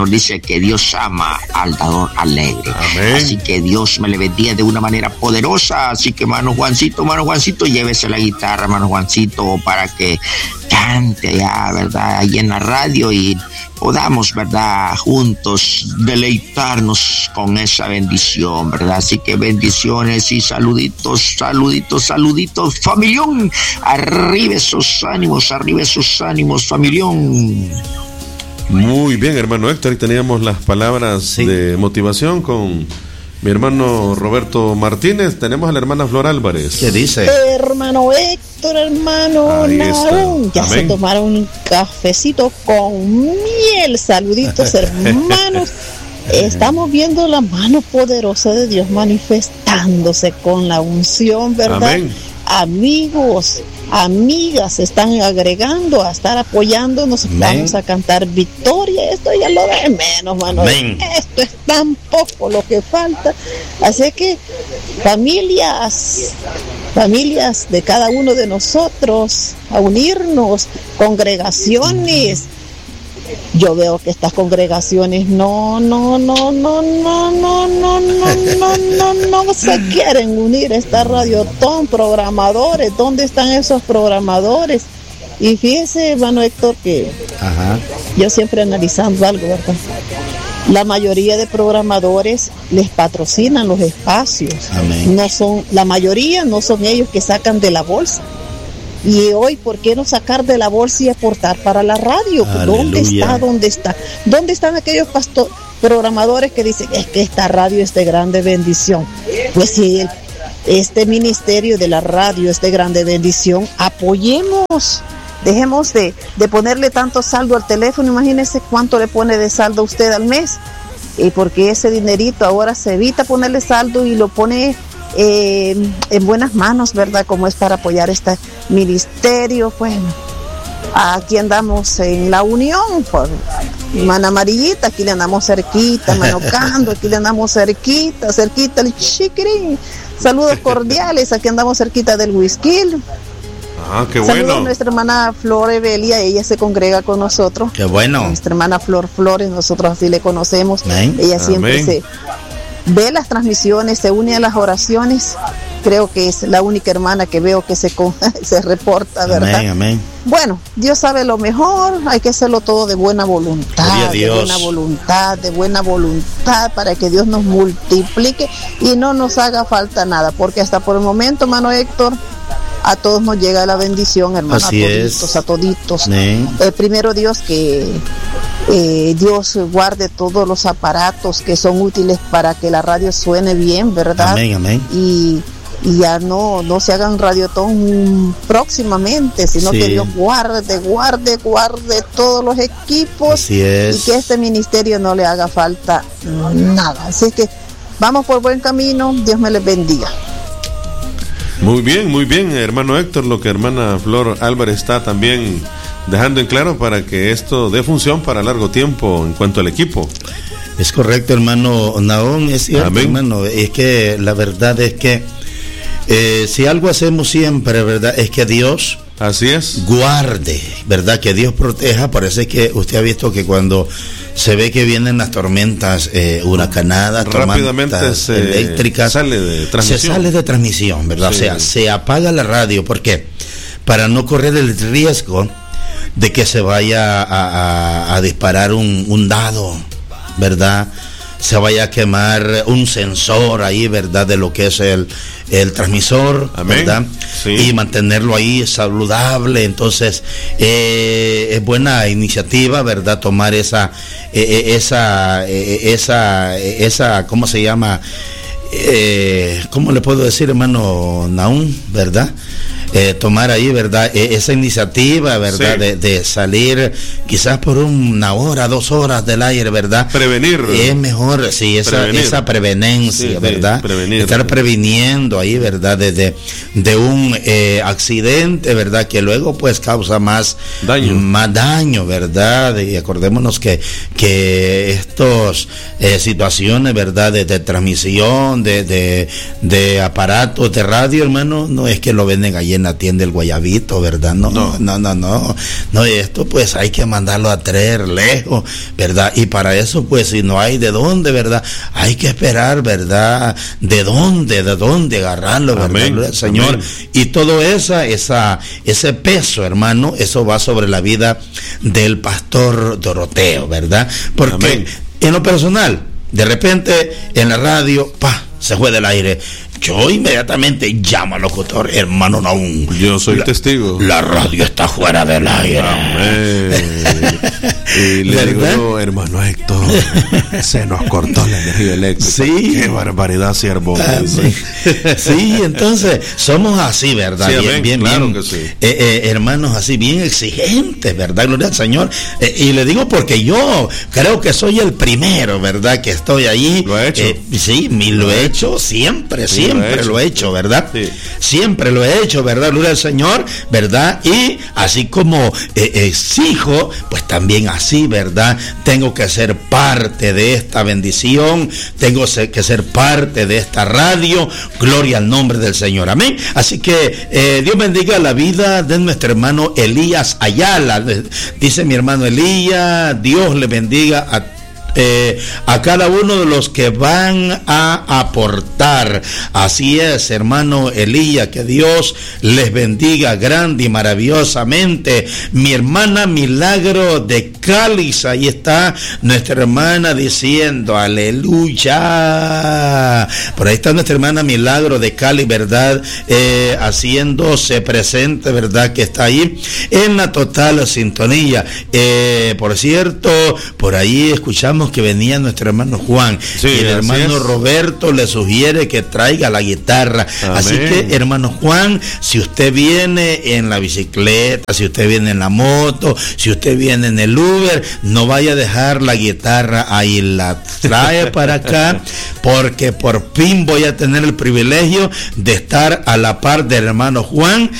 Héctor dice que Dios ama al dador alegre. Amén. Así que Dios me le bendiga de una manera poderosa. Así que, hermano Juancito, hermano Juancito, llévese la guitarra, hermano Juancito, para que cante allá, ¿verdad? Ahí en la radio y podamos, ¿verdad?, juntos deleitarnos con esa bendición, ¿verdad? Así que bendiciones y saluditos, saluditos, saluditos, familión. Arriba esos ánimos, arriba esos ánimos, familión. Muy bien, hermano Héctor, y teníamos las palabras sí. de motivación con mi hermano Roberto Martínez. Tenemos a la hermana Flor Álvarez. ¿Qué dice? Hermano Héctor, hermano Naún, ya Amén. Se tomaron un cafecito con miel. Saluditos, hermanos. Estamos viendo la mano poderosa de Dios manifestándose con la unción, ¿verdad? Amén. Amigos, amigas se están agregando a estar apoyándonos. Amén. Vamos a cantar victoria. Esto ya lo de menos, Manuel. Esto es tan poco lo que falta. Así que familias, familias de cada uno de nosotros, a unirnos, congregaciones. Yo veo que estas congregaciones no, no, no, no, no, no, no, no, no, no, no se quieren unir a esta radiotón. Programadores, ¿dónde están esos programadores? Y fíjese, hermano Héctor, que Ajá. yo siempre analizando algo, ¿verdad? La mayoría de programadores les patrocinan los espacios. Amén. No son, la mayoría no son ellos que sacan de la bolsa. Y hoy, ¿por qué no sacar de la bolsa y aportar para la radio? Aleluya. ¿Dónde está? ¿Dónde está? ¿Dónde están aquellos pastor, programadores que dicen, es que esta radio es de grande bendición? Pues si el, este ministerio de la radio es de grande bendición, apoyemos. Dejemos de, de ponerle tanto saldo al teléfono. Imagínese cuánto le pone de saldo usted al mes. Y porque ese dinerito ahora se evita ponerle saldo y lo pone Eh, en buenas manos, ¿verdad? Como es para apoyar este ministerio. Bueno, aquí andamos en la unión por Mana Amarillita, aquí le andamos cerquita, Manocando, aquí le andamos cerquita, cerquita el chiquirín. Saludos cordiales, aquí andamos cerquita del whisky. Ah, qué bueno. Saludos a nuestra hermana Flor Evelia, ella se congrega con nosotros. Qué bueno. Nuestra hermana Flor Flores, nosotros así le conocemos. Amén. Ella siempre Amén. se ve las transmisiones, se une a las oraciones. Creo que es la única hermana que veo que se, se reporta, ¿verdad? Amén, amén. Bueno, Dios sabe lo mejor, hay que hacerlo todo de buena voluntad, de buena voluntad, de buena voluntad, para que Dios nos multiplique y no nos haga falta nada, porque hasta por el momento, hermano Héctor, a todos nos llega la bendición, hermano, Así a toditos, es. a toditos. Eh, primero Dios, que eh, Dios guarde todos los aparatos que son útiles para que la radio suene bien, ¿verdad? Amén, amén. Y, y ya no, no se hagan radiotón próximamente, sino sí. que Dios guarde, guarde, guarde todos los equipos. Así es. Y que este ministerio no le haga falta nada. Así que vamos por buen camino, Dios me les bendiga. Muy bien, muy bien, hermano Héctor, lo que hermana Flor Álvarez está también dejando en claro para que esto dé función para largo tiempo en cuanto al equipo. Es correcto, hermano Naón, es cierto, Amén. hermano, es que la verdad es que eh, si algo hacemos siempre, ¿verdad? Es que Dios Así es. guarde, ¿verdad? Que Dios proteja. Parece que usted ha visto que cuando se ve que vienen las tormentas eh, huracanadas, rápidamente se eléctricas, sale de transmisión. Se sale de transmisión, ¿verdad? Sí. O sea, se apaga la radio. ¿Por qué? Para no correr el riesgo de que se vaya a, a, a disparar un, un dado, ¿verdad? Se vaya a quemar un sensor ahí, ¿verdad? De lo que es el, el transmisor, Amén. ¿verdad? Sí. Y mantenerlo ahí saludable. Entonces, eh, es buena iniciativa, ¿verdad? Tomar esa, eh, esa, eh, esa, eh, esa, ¿cómo se llama? Eh, ¿Cómo le puedo decir, hermano Naún, verdad? Eh, tomar ahí, ¿verdad? Eh, esa iniciativa, ¿verdad? Sí. De, de salir quizás por una hora, dos horas del aire, ¿verdad? Prevenir. Es mejor, sí, esa, prevenir. esa prevenencia, sí, ¿verdad? Sí, prevenir. Estar previniendo ahí, ¿verdad? De, de, de un eh, accidente, ¿verdad? Que luego pues causa más daño, más daño, ¿verdad? Y acordémonos que, que estos eh, situaciones, ¿verdad? De, de transmisión, de, de, de aparatos de radio, hermano, no es que lo venden allí en la tienda El Guayabito, ¿verdad? No, no, no, no, no, no, esto pues hay que mandarlo a traer lejos, ¿verdad? Y para eso pues si no hay de dónde, ¿verdad? Hay que esperar, ¿verdad? De dónde, de dónde agarrarlo, ¿verdad? Amén, Señor. Amén. Y todo esa, esa, ese peso, hermano, eso va sobre la vida del pastor Doroteo, ¿verdad? Porque amén. En lo personal, de repente en la radio, pa, se fue del aire. Yo inmediatamente llamo al locutor, hermano Naún. Yo soy la, testigo. La radio está fuera del aire. Amén. Y le ¿verdad? Digo, hermano Héctor, se nos cortó la energía eléctrica. Sí. Qué barbaridad, siervo. Ah, sí. Sí, entonces somos así, ¿verdad? Sí, bien, amén, bien, claro bien. Que sí. Eh, eh, hermanos así, bien exigentes, ¿verdad? Gloria al Señor. Eh, y le digo porque yo creo que soy el primero, ¿verdad? Que estoy ahí. Lo he hecho. Eh, sí, me lo, lo he hecho siempre, sí, siempre lo he hecho, lo he hecho ¿verdad? Sí. Siempre lo he hecho, ¿verdad? Gloria al Señor, ¿verdad? Y así como eh, exijo, pues también así, ¿verdad? Tengo que ser parte de esta bendición, tengo que ser parte de esta radio, gloria al nombre del Señor, amén. Así que eh, Dios bendiga la vida de nuestro hermano Elías Ayala, dice mi hermano Elías, Dios le bendiga a Eh, a cada uno de los que van a aportar. Así es, hermano Elías, que Dios les bendiga grande y maravillosamente. Mi hermana Milagro de Cáliz, ahí está nuestra hermana diciendo aleluya. Por ahí está nuestra hermana Milagro de Cáliz, ¿verdad? Eh, haciéndose presente, ¿verdad? Que está ahí en la total sintonía. Eh, por cierto, por ahí escuchamos que venía nuestro hermano Juan, sí, y el hermano Roberto le sugiere que traiga la guitarra. Amén. Así que, hermano Juan, si usted viene en la bicicleta, si usted viene en la moto, si usted viene en el Uber, no vaya a dejar la guitarra ahí, la trae para acá, porque por fin voy a tener el privilegio de estar a la par del hermano Juan